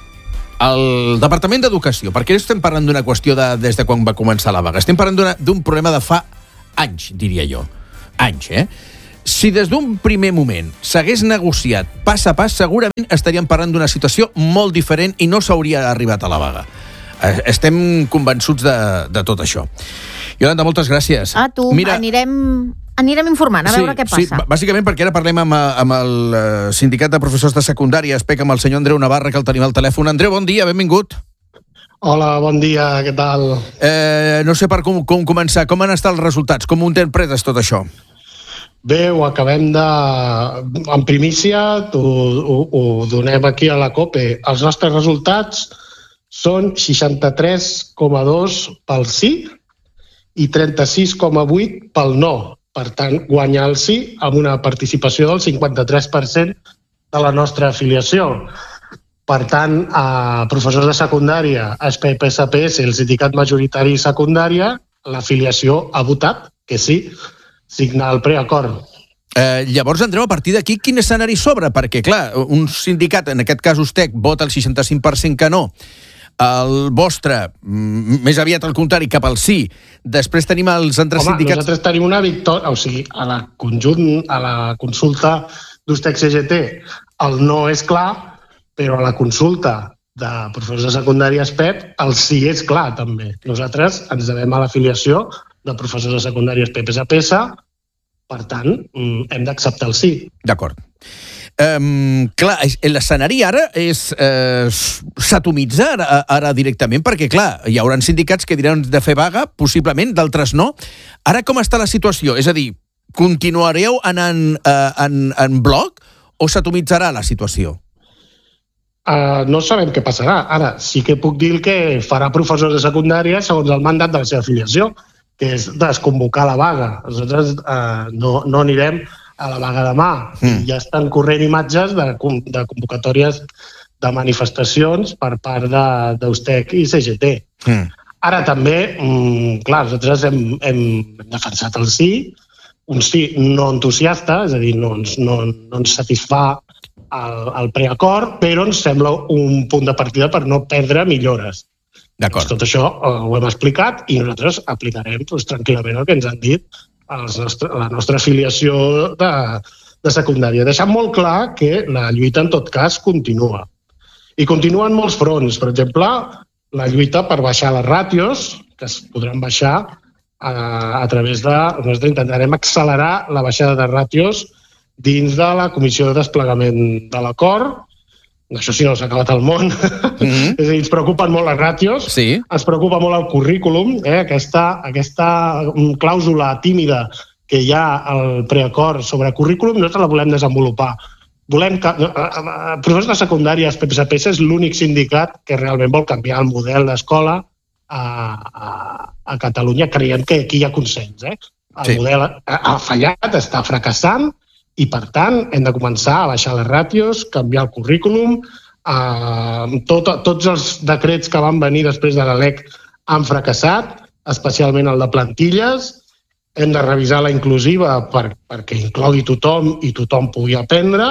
Speaker 28: el Departament d'Educació, perquè estem parlant d'una qüestió de, des de quan va començar la vaga, estem parlant d'un problema de fa anys, diria jo. Anys, eh? Si des d'un primer moment s'hagués negociat pas a pas, segurament estaríem parlant d'una situació molt diferent i no s'hauria arribat a la vaga. Estem convençuts de, de tot això. Yolanda, moltes gràcies.
Speaker 29: A tu, Mira, anirem, anirem informant, a
Speaker 28: sí,
Speaker 29: veure què passa.
Speaker 28: Sí, bàsicament perquè ara parlem amb, amb el sindicat de professors de secundària, ESPEC, amb el senyor Andreu Navarra, que el tenim al telèfon. Andreu, bon dia, benvingut.
Speaker 30: Hola, bon dia, què tal?
Speaker 28: Eh, no sé per com, com començar, com han estat els resultats, com ho interpretes tot això?
Speaker 30: Bé, ho acabem de... En primícia, ho, ho, ho donem aquí a la COPE. Els nostres resultats són seixanta-tres coma dos pel sí i trenta-sis coma vuit pel no. Per tant, guanya el sí amb una participació del cinquanta-tres per cent de la nostra afiliació. Per tant, a professors de secundària, a S P P S P S, el sindicat majoritari secundària, l'afiliació ha votat que sí, signar el preacord.
Speaker 28: Eh, llavors, Andreu, a partir d'aquí, quin escenari s'obre? Perquè, clar, un sindicat, en aquest cas Ustec, vota el seixanta-cinc per cent que no, el vostre, més aviat al contrari, cap al sí. Després tenim els altres
Speaker 30: Home, sindicats...
Speaker 28: sindicats...
Speaker 30: nosaltres tenim una victòria, o sigui, a la conjunt, a la consulta d'Ustec C G T, el no és clar, però a la consulta de professors de secundària S P E P, el sí és clar, també. Nosaltres ens devem a l'afiliació de professors de secundària S P P S P S, per tant, hem d'acceptar el sí.
Speaker 28: D'acord. Um, clar, l'escenari ara és eh, s'atomitza ara, ara directament, perquè clar, hi haurà sindicats que diran de fer vaga, possiblement, d'altres no. Ara com està la situació? És a dir, continuareu anant eh, en, en bloc o s'atomitzarà la situació?
Speaker 30: Uh, no sabem què passarà. Ara, sí que puc dir que farà professors de secundària segons el mandat de la seva afiliació, que és desconvocar la vaga. Nosaltres uh, no, no anirem a la vaga demà. Mm. Ja estan corrent imatges de, de convocatòries de manifestacions per part d'Ustec i C G T. Mm. Ara també, mm, clar, nosaltres hem, hem defensat el sí, un sí no entusiasta, és a dir, no ens, no, no ens satisfà el, el preacord, però ens sembla un punt de partida per no perdre millores.
Speaker 28: D'acord.
Speaker 30: Doncs tot això eh, ho hem explicat i nosaltres aplicarem doncs, tranquil·lament el que ens han dit els nostre, la nostra afiliació de, de secundària. Deixant molt clar que la lluita en tot cas continua. I continua en molts fronts. Per exemple, la lluita per baixar les ràtios, que es podran baixar a, a través de... Nosaltres intentarem accelerar la baixada de ràtios dins de la Comissió de Desplegament de l'Acord. Això sí, no s'ha acabat el món. Mm-hmm. És a dir, ens preocupen molt les ràtios,
Speaker 28: sí.
Speaker 30: Ens preocupa molt el currículum, eh? aquesta, aquesta clàusula tímida que hi ha al preacord sobre currículum, nosaltres la volem desenvolupar. Volem que... Professors de secundària, S P P S P S, és l'únic sindicat que realment vol canviar el model d'escola a, a, a Catalunya. Creiem que aquí hi ha consens. Eh? El sí. model ha, ha fallat, està fracassant, i, per tant, hem de començar a baixar les ràtios, canviar el currículum. Eh, tot, tots els decrets que van venir després de la L E C han fracassat, especialment el de plantilles. Hem de revisar la inclusiva per, perquè inclogui tothom i tothom pugui aprendre.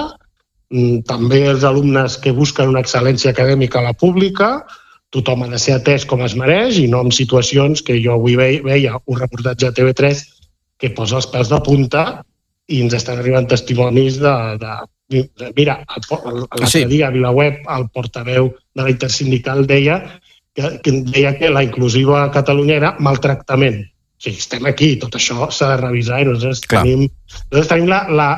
Speaker 30: També els alumnes que busquen una excel·lència acadèmica a la pública. Tothom ha de ser atès com es mereix i no en situacions que jo avui veia un reportatge a T V tres que posa els pèls de punta i ens estan arribant testimonis de... de, de mira, l'altre sí. dia a VilaWeb el portaveu de la intersindical deia que, que deia que la inclusiva a Catalunya era maltractament. O sigui, estem aquí, tot això s'ha de revisar i nosaltres Clar. tenim, nosaltres tenim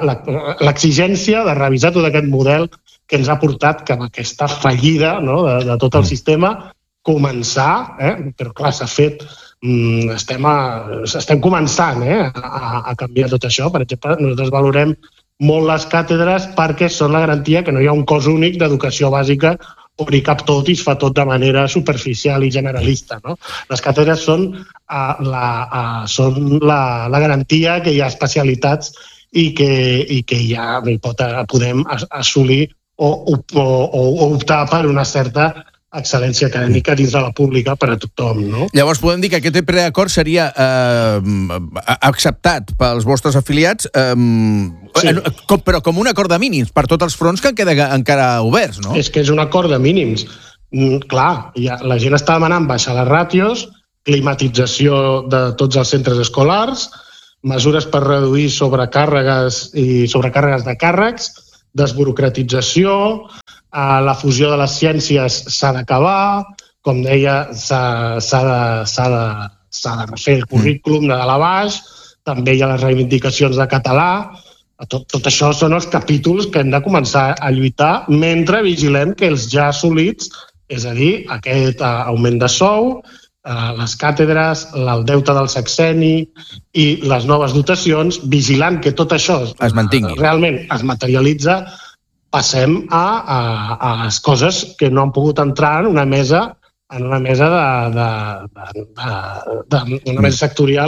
Speaker 30: l'exigència de revisar tot aquest model que ens ha portat que amb aquesta fallida, no, de, de tot el sistema començar, eh? però clar, s'ha fet... Estem, a, estem començant eh, a, a canviar tot això. Per exemple, nosaltres valorem molt les càtedres perquè són la garantia que no hi ha un cos únic d'educació bàsica on hi cap tot i es fa tot de manera superficial i generalista. No? Les càtedres són, uh, la, uh, són la, la garantia que hi ha especialitats i que, i que ja pot, podem assolir o, o, o optar per una certa excel·lència acadèmica dins de la pública per a tothom, no?
Speaker 28: Llavors podem dir que aquest preacord seria eh, acceptat pels vostres afiliats, eh, sí. com, però com un acord de mínims per tots els fronts que queden encara oberts, no?
Speaker 30: És que és un acord de mínims. Mm, clar, ja, la gent està demanant baixar les ràtios, climatització de tots els centres escolars, mesures per reduir sobrecàrregues i sobrecàrregues de càrrecs, desburocratització, la fusió de les ciències s'ha d'acabar, com deia, s'ha de, de, de refer el currículum de dalt a baix, també hi ha les reivindicacions de català, tot, tot això són els capítols que hem de començar a lluitar mentre vigilem que els ja assolits, és a dir, aquest augment de sou, les càtedres, el deute del sexenni i les noves dotacions, vigilant que tot això
Speaker 28: es mantingui.
Speaker 30: Realment es materialitza, passem a, a, a les coses que no han pogut entrar en una mesa en una mesa de, de, de, de, de una mesa sectorial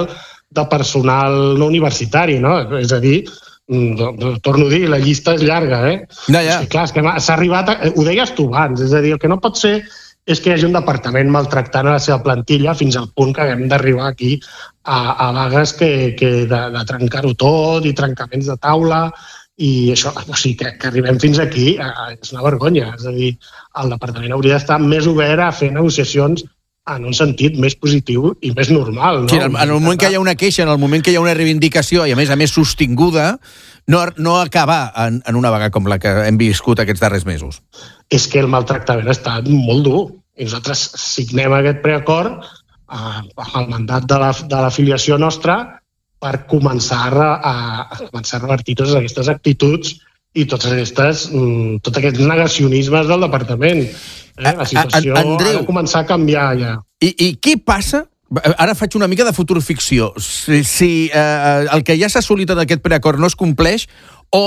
Speaker 30: de personal no universitari, no? És a dir, torno a dir, la llista és llarga, eh?
Speaker 28: Ja, ja.
Speaker 30: És que, clar, és que s'ha arribat... A... Ho deies tu abans, és a dir, el que no pot ser és que hi hagi un departament maltractant a la seva plantilla fins al punt que haguem d'arribar aquí a, a vagues que, que de, de trencar-ho tot i trencaments de taula i això, o sigui, que, que arribem fins aquí és una vergonya. És a dir, el departament hauria d'estar més obert a fer negociacions en un sentit més positiu i més normal. No?
Speaker 28: Sí, en el moment que hi ha una queixa, en el moment que hi ha una reivindicació i a més a més sostinguda, no, no acabar en, en una vaga com la que hem viscut aquests darrers mesos.
Speaker 30: És que el maltractament ha estat molt dur. I nosaltres signem aquest preacord eh, amb el mandat de la, de l'afiliació nostra per començar a, a començar a revertir totes aquestes actituds i tots aquestes, tots aquests negacionismes del departament. Eh? La situació a, a, Andreu, ha de començar a canviar ja.
Speaker 28: I, i què passa? Ara faig una mica de futurficció. Si, si eh, el que ja s'ha assolit en aquest preacord no es compleix o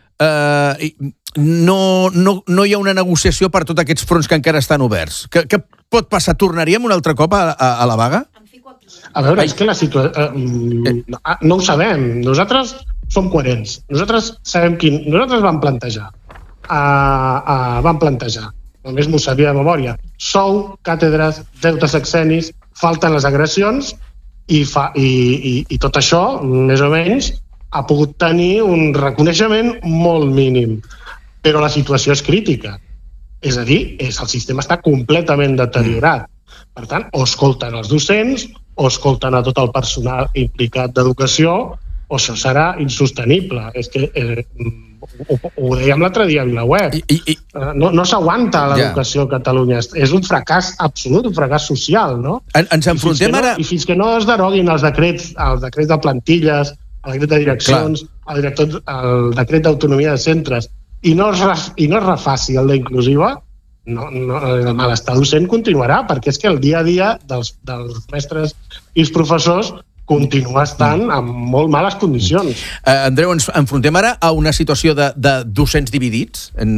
Speaker 28: eh, no, no, no hi ha una negociació per tots aquests fronts que encara estan oberts. Què, què pot passar? Tornaríem un altre cop a, a, a la vaga?
Speaker 30: A veure, és que la situació... Eh, no ho sabem. Nosaltres som coherents. Nosaltres sabem quin... Nosaltres vam plantejar. Uh, uh, vam plantejar. Només m'ho sabia de memòria. Sou, càtedres, deutes sexenis, falten les agressions i, fa, i, i, i tot això, més o menys, ha pogut tenir un reconeixement molt mínim. Però la situació és crítica. És a dir, és, el sistema està completament deteriorat. Per tant, o escolten els docents, o escolten a tot el personal implicat d'educació, o això serà insostenible. És que eh, ho, ho dèiem l'altre dia a VilaWeb. I, i, no no s'aguanta l'educació a Catalunya. És un fracàs absolut, un fracàs social, no?
Speaker 28: En, ens enfrontem
Speaker 30: I
Speaker 28: ara...
Speaker 30: No, I fins que no es deroguin els decrets, els decrets de plantilles, el decret de direccions, el, director, el decret d'autonomia de centres, i no es, i no es refaci el d'inclusiva, no, no, el malestar docent continuarà, perquè és que el dia a dia dels, dels mestres i els professors continua estant en molt males condicions.
Speaker 28: Uh, Andreu, ens enfrontem ara a una situació de, de docents dividits en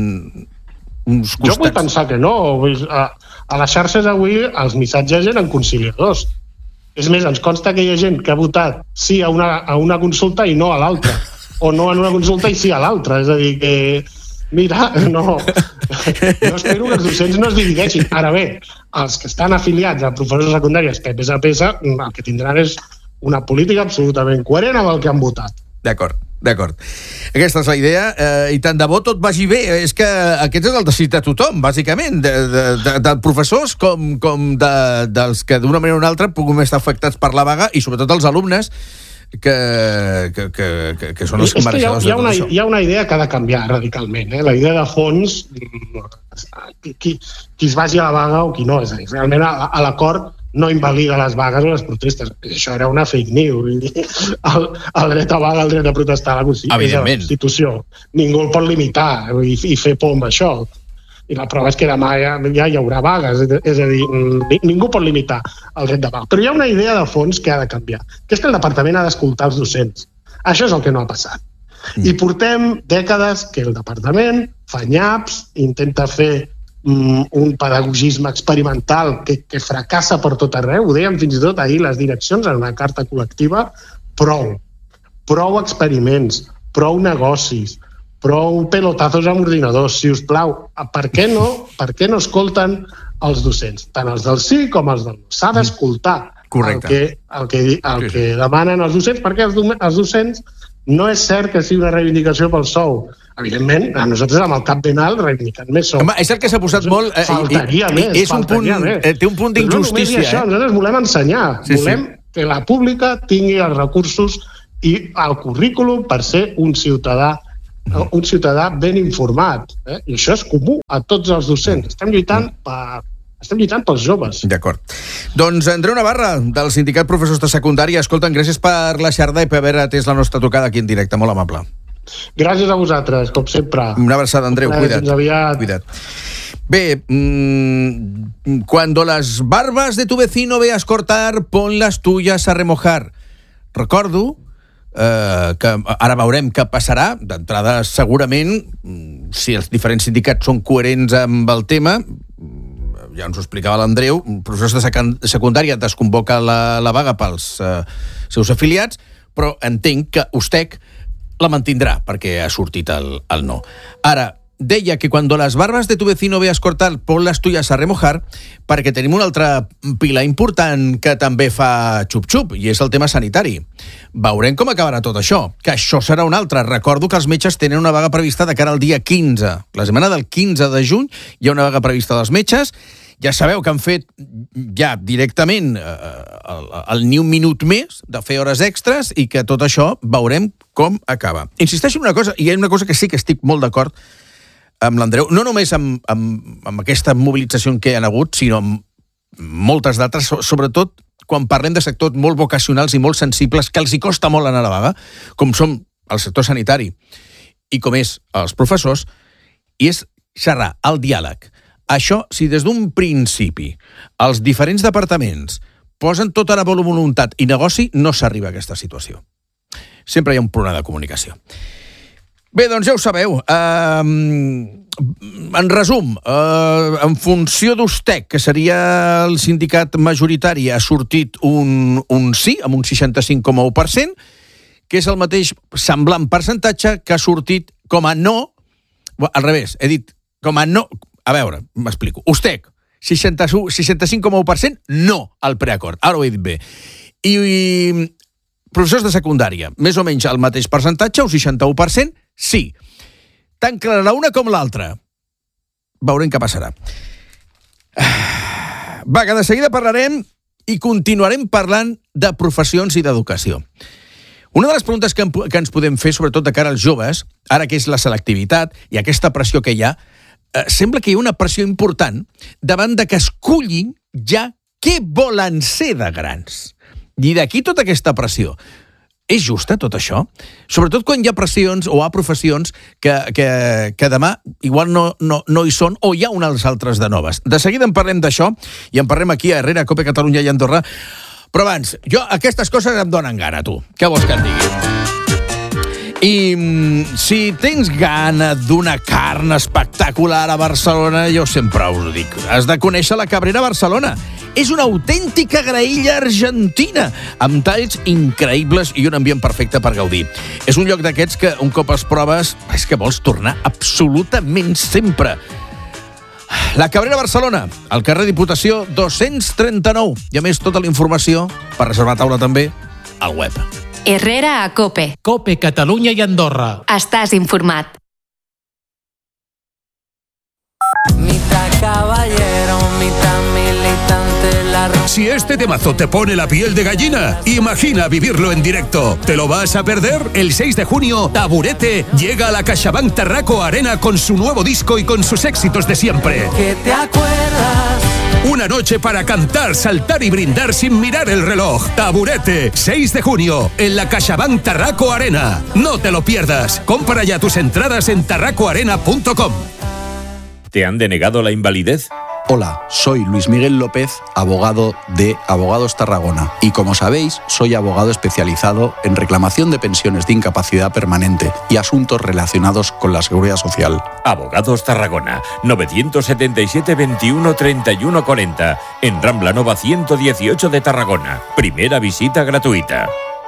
Speaker 28: uns costats...
Speaker 30: Jo vull pensar que no. A, a les xarxes avui els missatges eren conciliadors. És més, ens consta que hi ha gent que ha votat sí a una, a una consulta i no a l'altra. O no en una consulta i sí a l'altra. És a dir, que... Mira, no, no espero que els docents no es divideixin. Ara bé, els que estan afiliats a professors secundaris P P S P S, el que tindran és una política absolutament coherent amb el que han votat.
Speaker 28: D'acord, d'acord. Aquesta és la idea, eh, i tant de bo tot vagi bé. És que aquest és el desig de tothom, bàsicament, de, de, de, de professors com, com de, dels que d'una manera o una altra puguem estar afectats per la vaga, i sobretot els alumnes que, que, que, que són els
Speaker 30: que
Speaker 28: mereixedors
Speaker 30: hi ha, hi ha
Speaker 28: de tot
Speaker 30: una,
Speaker 28: això.
Speaker 30: Hi ha una idea que ha de canviar radicalment. Eh? La idea de fons, qui, qui, qui es vagi a la vaga o qui no. És a dir, realment a, a l'acord no invalida les vagues o les protestes. Això era una fake news. El, el dret a vaga, el dret a protestar a la Constitució. Ningú el pot limitar i, i fer por amb això. I la prova és que demà ja, ja hi haurà vagues. És a dir, ningú pot limitar el dret de vaga. Però hi ha una idea de fons que ha de canviar, que és que el departament ha d'escoltar els docents. Això és el que no ha passat. Mm. I portem dècades que el departament fa nyaps, intenta fer um, un pedagogisme experimental que, que fracassa per tot arreu. Ho dèiem fins i tot ahir les direccions en una carta col·lectiva. Prou. Prou experiments, prou negocis, prou pelotazos amb ordinadors, si us plau. Per què no, per què no escolten els docents? Tant els del sí com els del no. S'ha d'escoltar el que, el, que, el que demanen els docents, perquè els, els docents no és cert que sigui una reivindicació pel sou. Evidentment, a nosaltres amb el cap ben alt reivindicant més sou.
Speaker 28: Home, és el que s'ha posat molt... Eh,
Speaker 30: faltaria
Speaker 28: i,
Speaker 30: més,
Speaker 28: és un punt,
Speaker 30: més.
Speaker 28: Eh, té un punt d'injustícia.
Speaker 30: No això, eh? Nosaltres volem ensenyar, sí, volem sí. que la pública tingui els recursos i el currículum per ser un ciutadà un ciutadà ben informat. Eh? I això és comú a tots els docents. Estem lluitant per... Estem lluitant pels joves.
Speaker 28: D'acord. Doncs Andreu Navarra, del Sindicat Professors de Secundària. Escolta'm, gràcies per la xarda i per haver atès la nostra tocada aquí en directe. Molt amable.
Speaker 30: Gràcies a vosaltres, com sempre.
Speaker 28: Una abraçada, Andreu. Cuida't.
Speaker 30: Fins aviat.
Speaker 28: Cuida't. Bé, mmm, cuando las barbas de tu vecino veas cortar, pon las tuyas a remojar. Recordo eh, que ara veurem què passarà. D'entrada, segurament, si els diferents sindicats són coherents amb el tema, ja ens ho explicava l'Andreu, professors de secundària desconvoca la, la vaga pels eh, seus afiliats, però entenc que Ustec la mantindrà, perquè ha sortit el, el no. Ara, deia que cuando las barbas de tu vecino veas cortar, pon las tuyas a remojar, perquè tenim una altra pila important que també fa xup-xup, i és el tema sanitari. Veurem com acabarà tot això, que això serà un altre. Recordo que els metges tenen una vaga prevista de cara al dia quinze. La setmana del quinze de juny hi ha una vaga prevista dels metges. Ja sabeu que han fet ja directament eh, el, el ni un minut més de fer hores extres i que tot això veurem com acaba. Insisteixo en una cosa, i hi ha una cosa que sí que estic molt d'acord amb l'Andreu, no només amb, amb, amb aquesta mobilització que hi ha hagut, sinó amb moltes d'altres, sobretot quan parlem de sectors molt vocacionals i molt sensibles que els hi costa molt anar a la vaga, com som el sector sanitari i com és els professors, i és xerrar, el diàleg. Això, si des d'un principi els diferents departaments posen tota la bona voluntat i negoci, no s'arriba a aquesta situació. Sempre hi ha un problema de comunicació. Bé, doncs ja ho sabeu. Uh, en resum, uh, en funció d'Ustec, que seria el sindicat majoritari, ha sortit un, un sí, amb un seixanta-cinc coma u per cent, que és el mateix semblant percentatge que ha sortit com a no, al revés, he dit com a no, a veure, m'explico, Ustec, seixanta-cinc coma u per cent no al preacord, ara ho he dit bé. I, i professors de secundària, més o menys el mateix percentatge, un seixanta-u per cent, sí. Tant clara una com l'altra. Veurem què passarà. Va, que de seguida parlarem i continuarem parlant de professions i d'educació. Una de les preguntes que, que ens podem fer, sobretot de cara als joves, ara que és la selectivitat i aquesta pressió que hi ha, eh, sembla que hi ha una pressió important davant de que escollin ja què volen ser de grans. I d'aquí tota aquesta pressió. És justa tot això? Sobretot quan hi ha pressions o hi ha professions que, que, que demà igual no, no, no hi són o hi ha unes altres de noves. De seguida en parlem d'això i en parlem aquí a Herrera, Cope Catalunya i Andorra. Però abans, jo aquestes coses em donen gana, tu. Què vols que et digui? I si tens gana d'una carn espectacular a Barcelona, jo sempre us ho dic, has de conèixer la Cabrera Barcelona. És una autèntica graella argentina, amb talls increïbles i un ambient perfecte per gaudir. És un lloc d'aquests que, un cop els proves, és que vols tornar absolutament sempre. La Cabrera Barcelona, al carrer Diputació dos-cents trenta-nou. I a més, tota la informació, per reservar taula també, al web.
Speaker 3: Herrera a Cope.
Speaker 4: Cope Catalunya i Andorra.
Speaker 3: Estàs informat.
Speaker 16: Mitad caballero, mitad militante, la...
Speaker 5: Si este temazo te pone la piel de gallina, imagina vivirlo en directo. ¿Te lo vas a perder? El seis de junio, Taburete llega a la CaixaBank Tarraco Arena con su nuevo disco y con sus éxitos de siempre.
Speaker 16: ¿Qué te acuerdas?
Speaker 5: Una noche para cantar, saltar y brindar sin mirar el reloj. Taburete, seis de junio, en la CaixaBank Tarraco Arena. No te lo pierdas. Compra ya tus entradas en tarraco arena punto com.
Speaker 7: ¿Te han denegado la invalidez?
Speaker 8: Hola, soy Luis Miguel López, abogado de Abogados Tarragona. Y como sabéis, soy abogado especializado en reclamación de pensiones de incapacidad permanente y asuntos relacionados con la seguridad social.
Speaker 7: Abogados Tarragona, novecientos setenta y siete veintiuno treinta y uno cuarenta, en Rambla Nova ciento dieciocho de Tarragona. Primera visita gratuita.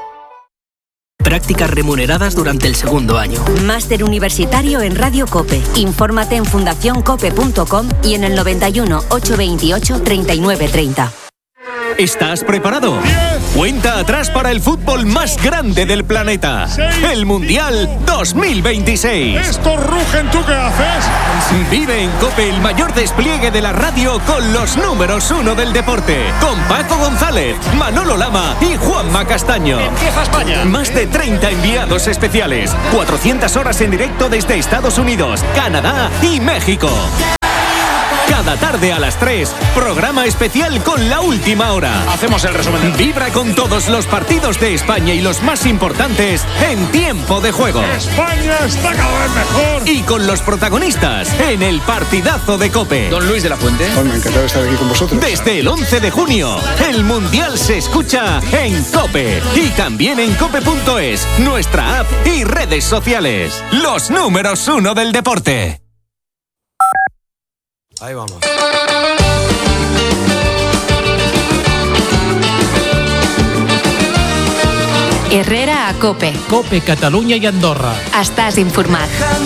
Speaker 20: Prácticas remuneradas durante el segundo año.
Speaker 3: Máster universitario en Radio Cope. Infórmate en fundación cope punto com y en el noventa y uno, ochocientos veintiocho, treinta y nueve treinta.
Speaker 13: ¿Estás preparado? Cuenta atrás para el fútbol más grande del planeta. El Mundial dos mil veintiséis.
Speaker 14: ¡Estos rugen! ¿Tú qué haces?
Speaker 13: Vive en COPE el mayor despliegue de la radio con los números uno del deporte. Con Paco González, Manolo Lama y Juanma Castaño.
Speaker 14: ¡Empieza España!
Speaker 13: Más de treinta enviados especiales. cuatrocientas horas en directo desde Estados Unidos, Canadá y México. Cada tarde a las tres, programa especial con La Última Hora.
Speaker 14: Hacemos el resumen.
Speaker 13: Vibra con todos los partidos de España y los más importantes en tiempo de juego.
Speaker 14: España está cada vez mejor.
Speaker 13: Y con los protagonistas en el partidazo de COPE.
Speaker 22: Don Luis de la Fuente. Bueno, encantado de estar aquí con vosotros.
Speaker 13: Desde el once de junio, el Mundial se escucha en COPE. Y también en cope punto es, nuestra app y redes sociales. Los números uno del deporte.
Speaker 22: Ahí vamos.
Speaker 3: Herrera a COPE.
Speaker 4: COPE Catalunya i Andorra.
Speaker 3: Estàs informat.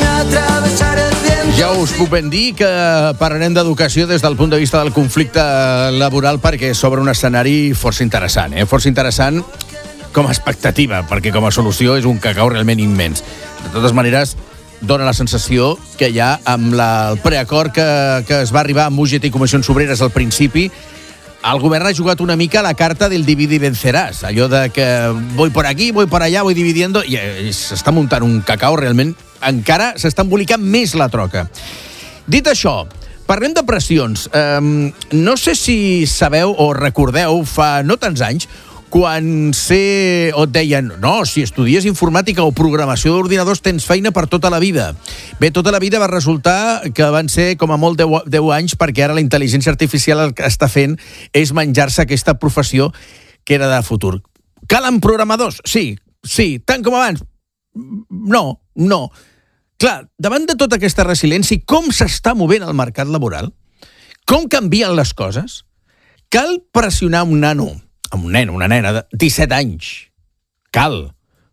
Speaker 28: Ja us puc ben dir que parlarem d'educació des del punt de vista del conflicte laboral perquè s'obre un escenari força interessant, eh? Força interessant com a expectativa, perquè com a solució és un cacau realment immens. De totes maneres, dona la sensació que ja amb la, el preacord que, que es va arribar amb U G T i Comissions Obreres al principi, el govern ha jugat una mica a la carta del divide y venceràs, allò de que voy por aquí, voy por allá, voy dividiendo, i s'està muntant un cacau realment, encara s'està embolicant més la troca. Dit això, parlem de pressions. Um, no sé si sabeu o recordeu, fa no tants anys, quan sé, o et deien, no, si estudies informàtica o programació d'ordinadors tens feina per tota la vida. Bé, tota la vida va resultar que van ser com a molt deu anys, perquè ara la intel·ligència artificial el que està fent és menjar-se aquesta professió que era de futur. Calen programadors? Sí, sí. Tant com abans? No, no. Clar, davant de tota aquesta resiliència, com s'està movent el mercat laboral? Com canvien les coses? Cal pressionar un nano, un nen, una nena de disset anys, cal,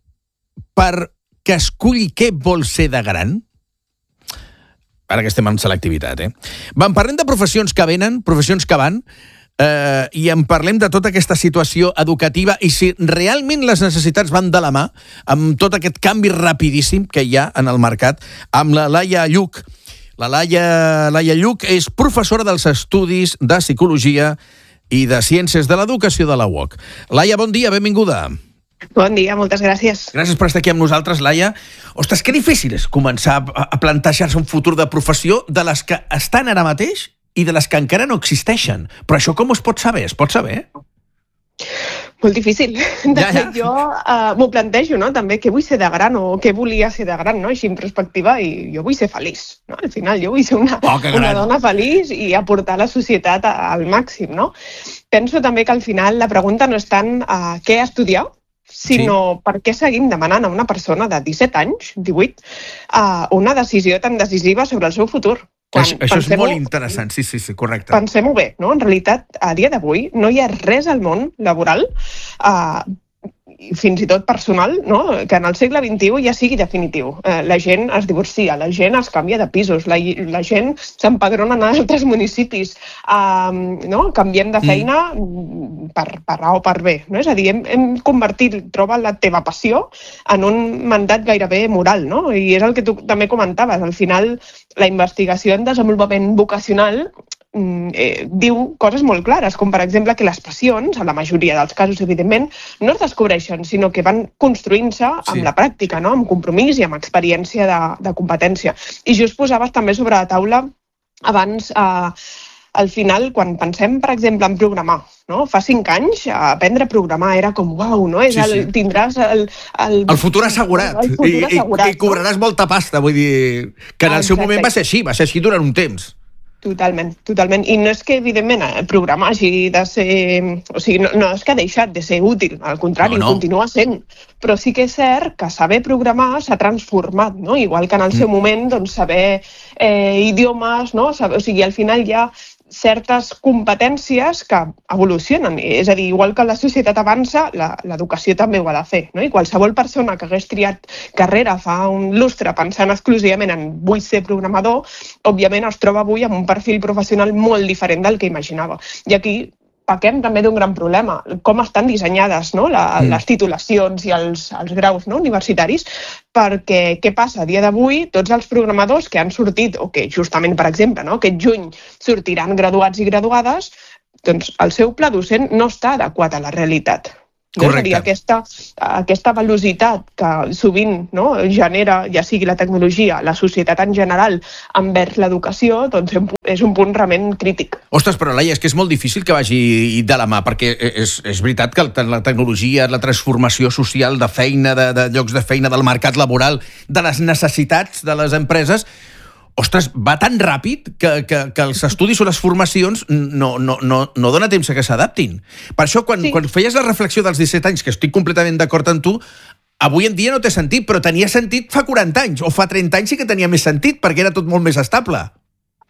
Speaker 28: perquè esculli què vol ser de gran? Ara que estem en selectivitat, eh? En parlem de professions que venen, professions que van, eh, i en parlem de tota aquesta situació educativa i si realment les necessitats van de la mà amb tot aquest canvi rapidíssim que hi ha en el mercat, amb la Laia Lluch. La Laia, Laia Lluch és professora dels estudis de psicologia i de Ciències de l'Educació de la U O C. Laia, bon dia, benvinguda.
Speaker 1: Bon dia, moltes gràcies.
Speaker 28: Gràcies per estar aquí amb nosaltres, Laia. Ostres, que difícil és començar a plantejar-se un futur de professió de les que estan ara mateix i de les que encara no existeixen. Però això com es pot saber? Es pot saber?
Speaker 1: Molt difícil. De ja, ja. fet, jo uh, m'ho plantejo, no? També què vull ser de gran o què volia ser de gran, no? Així en perspectiva, i jo vull ser feliç, no? Al final, jo vull ser una, oh, una dona feliç i aportar a la societat al màxim, no? Penso també que al final la pregunta no és tant uh, què estudiar, sinó sí. per què seguim demanant a una persona de disset anys, divuit, uh, una decisió tan decisiva sobre el seu futur.
Speaker 28: Quan això això és molt interessant, sí, sí, sí, correcte.
Speaker 1: Pensem-ho bé, no? En realitat, a dia d'avui no hi ha res al món laboral, eh, fins i tot personal, no? Que en el segle vint-i-u ja sigui definitiu. Eh, la gent es divorcia, la gent es canvia de pisos, la, la gent s'empadrona en altres municipis, eh, no? Canviem de feina mm. per, per A o per B. No? És a dir, hem, hem convertit, troba la teva passió en un mandat gairebé moral, no? I és el que tu també comentaves. Al final, la investigació en desenvolupament vocacional Eh, diu coses molt clares, com per exemple que les passions, a la majoria dels casos, evidentment, no es descobreixen, sinó que van construint-se amb sí. la pràctica, no? Amb compromís i amb experiència de, de competència. I just posaves també sobre la taula abans, eh, al final, quan pensem, per exemple, en programar, no? Fa cinc anys, aprendre a programar era com, uau, no? És sí, sí. El, tindràs el, el...
Speaker 28: El futur assegurat. El futur I, assegurat i, i cobraràs no? molta pasta, vull dir, que en el seu moment va ser així, va ser així durant un temps.
Speaker 1: Totalment, totalment. I no és que, evidentment, programar hagi de ser... O sigui, no, no és que ha deixat de ser útil, al contrari, no, no. continua sent. Però sí que és cert que saber programar s'ha transformat, no? Igual que en el seu moment, doncs, saber eh, idiomes, no? Saber, o sigui, al final hi ha certes competències que evolucionen. És a dir, igual que la societat avança, l'educació també ho ha de fer, no? I qualsevol persona que hagués triat carrera fa un lustre pensant exclusivament en vull ser programador, òbviament es troba avui amb un perfil professional molt diferent del que imaginava. I aquí pequem també d'un gran problema, com estan dissenyades, no? La, mm. les titulacions i els, els graus, no? universitaris, perquè què passa? A dia d'avui, tots els programadors que han sortit, o que justament, per exemple, no? aquest juny sortiran graduats i graduades, doncs el seu pla docent no està adequat a la realitat.
Speaker 28: Correcte.
Speaker 1: No? Aquesta, aquesta velocitat que sovint no, genera, ja sigui la tecnologia, la societat en general, envers l'educació, doncs és un punt realment crític.
Speaker 28: Ostres, però Laia, és que és molt difícil que vagi de la mà, perquè és, és veritat que la tecnologia, la transformació social de feina, de, de llocs de feina, del mercat laboral, de les necessitats de les empreses, ostres, va tan ràpid que, que, que els estudis o les formacions no, no, no, no dona temps que s'adaptin. Per això, quan, sí. quan feies la reflexió dels disset anys, que estic completament d'acord amb tu, avui en dia no té sentit, però tenia sentit fa quaranta anys, o fa trenta anys sí que tenia més sentit, perquè era tot molt més estable.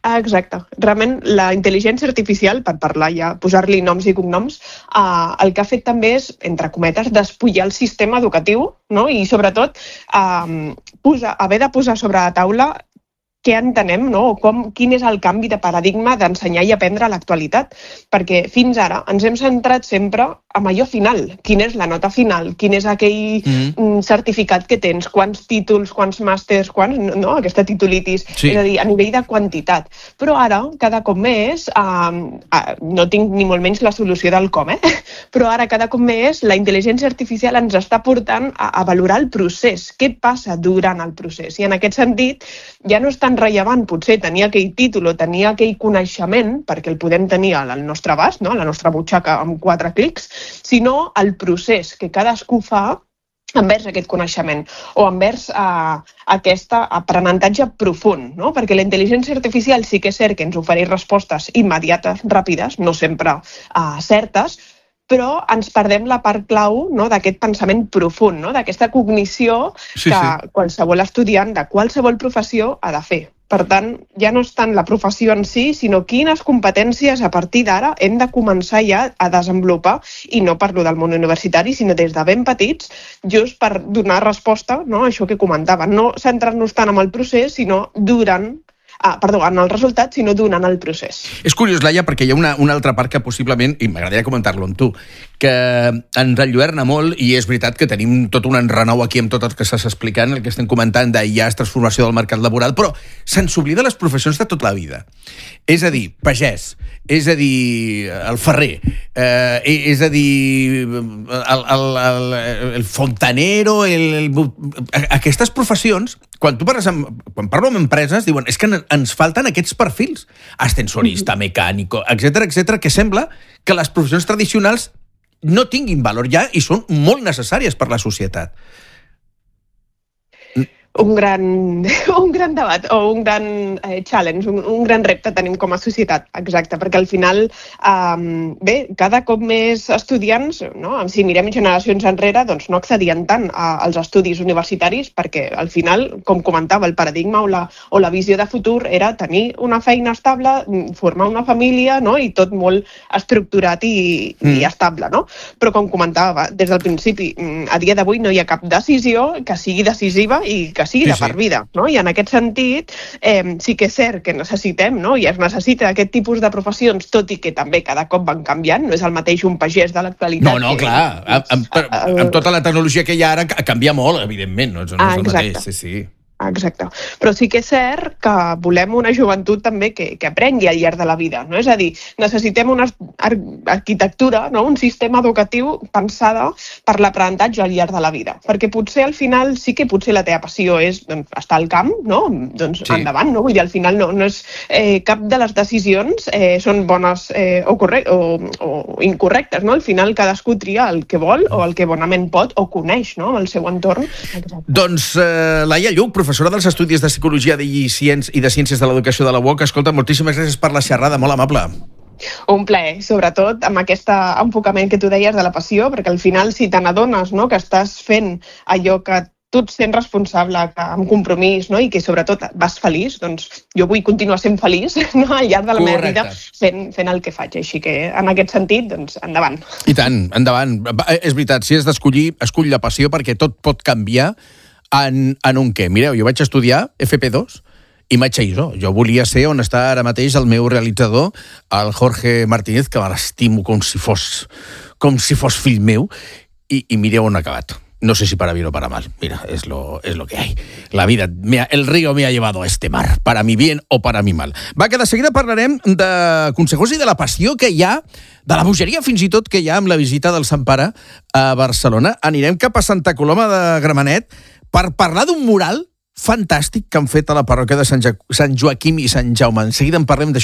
Speaker 1: Ah, exacte. Realment, la intel·ligència artificial, per parlar ja, posar-li noms i cognoms, eh, el que ha fet també és, entre cometes, despullar el sistema educatiu, no? I sobretot eh, posar, haver de posar sobre la taula què entenem, no? Com, quin és el canvi de paradigma d'ensenyar i aprendre a l'actualitat. Perquè fins ara ens hem centrat sempre en allò final. Quina és la nota final? Quin és aquell mm. certificat que tens? Quants títols, quants màsters, quants, no? Aquesta titulitis. Sí. És a dir, a nivell de quantitat. Però ara, cada cop més, eh, eh, no tinc ni molt menys la solució del com, eh? Però ara, cada cop més, la intel·ligència artificial ens està portant a, a valorar el procés. Què passa durant el procés? I en aquest sentit, ja no és tan rellevant potser tenir aquell títol o tenir aquell coneixement, perquè el podem tenir al nostre abast, no? A la nostra butxaca amb quatre clics, sinó el procés que cadascú fa envers aquest coneixement o envers uh, aquest aprenentatge profund, no? Perquè la intel·ligència artificial sí que és cert que ens ofereix respostes immediates, ràpides, no sempre uh, certes, però ens perdem la part clau, no? D'aquest pensament profund, no? D'aquesta cognició sí, que sí. Qualsevol estudiant de qualsevol professió ha de fer. Per tant, ja no és tant la professió en si, sinó quines competències a partir d'ara hem de començar ja a desenvolupar, i no parlo del món universitari, sinó des de ben petits, just per donar resposta, no? A això que comentava, no centrar-nos tant en el procés, sinó durant Ah, perdó, en el resultat, sinó donant el procés.
Speaker 28: És curiós, Laia, perquè hi ha una, una altra part que possiblement, i m'agradaria comentar-lo amb tu, que ens enlluerna molt, i és veritat que tenim tot un enrenou aquí amb tot el que estàs explicant, el que estem comentant de ja és transformació del mercat laboral, però se'ns oblida les professions de tota la vida. És a dir, pagès, és a dir, el ferrer, eh, és a dir, el, el, el, el fontanero, el, el, aquestes professions, quan tu parles amb, quan parlo amb empreses, diuen, és que ens falten aquests perfils, ascensorista, mecànico, etcètera, etcètera, que sembla que les professions tradicionals no tinguin valor ja i són molt necessàries per la societat.
Speaker 1: Un gran, un gran debat o un gran eh, challenge, un, un gran repte tenim com a societat, exacte, perquè al final, eh, bé, cada cop més estudiants, no? Si mirem generacions enrere, doncs no accedien tant a, als estudis universitaris perquè al final, com comentava, el paradigma o la, o la visió de futur era tenir una feina estable, formar una família, no? I tot molt estructurat i, mm. i estable, no? Però com comentava des del principi, a dia d'avui no hi ha cap decisió que sigui decisiva i que sigui sí, de per vida, no? I en aquest sentit eh, sí que és cert que necessitem, no? I es necessita aquest tipus de professions, tot i que també cada cop van canviant, no és el mateix un pagès de l'actualitat.
Speaker 28: No, no,
Speaker 1: que,
Speaker 28: clar, amb, amb, amb, amb tota la tecnologia que hi ha ara canvia molt, evidentment, no, no és
Speaker 1: ah,
Speaker 28: el mateix, sí, sí.
Speaker 1: Exacte. Però sí que és cert que volem una joventut també que, que aprengui al llarg de la vida, no? És a dir, necessitem una ar arquitectura, no? Un sistema educatiu pensada per l'aprenentatge al llarg de la vida. Perquè potser al final sí que potser la teva passió és doncs, estar al camp, no? Doncs sí. Endavant, no? Vull dir, al final no, no és eh, cap de les decisions eh, són bones eh, o, o, o incorrectes, no? Al final cadascú tria el que vol o el que bonament pot o coneix, no? El seu entorn. Exacte.
Speaker 28: Doncs eh, Laia Lluch, professora dels Estudis de Psicologia i de Ciències de l'Educació de la U O C. Escolta, moltíssimes gràcies per la xerrada, molt amable.
Speaker 1: Un plaer, sobretot amb aquest enfocament que tu deies de la passió, perquè al final si te n'adones, no?, que estàs fent allò que tu et sents responsable, amb compromís, no? I que sobretot vas feliç, doncs jo vull continuar sent feliç, no? Al llarg de la meva vida fent, fent el que faig. Així que en aquest sentit, doncs endavant.
Speaker 28: I tant, endavant. És veritat, si has d'escollir, escull la passió perquè tot pot canviar en, en un què. Mireu, jo vaig estudiar F P dos i vaig a I S O. Jo volia ser on està ara mateix el meu realitzador, el Jorge Martínez, que l'estimo com si fos, com si fos fill meu, i, i mireu on ha acabat. No sé si para bien o para mal. Mira, es lo, es lo que hay. La vida, me, el río me ha llevado a este mar, para mi bien o para mi mal. Va, que de seguida parlarem de consejos i de la passió que hi ha, de la bogeria fins i tot que hi ha amb la visita del Sant Pare a Barcelona. Anirem cap a Santa Coloma de Gramenet per parlar d'un mural fantàstic que han fet a la parròquia de Sant, ja Sant Joaquim i Sant Jaume. En seguida en parlem d'això.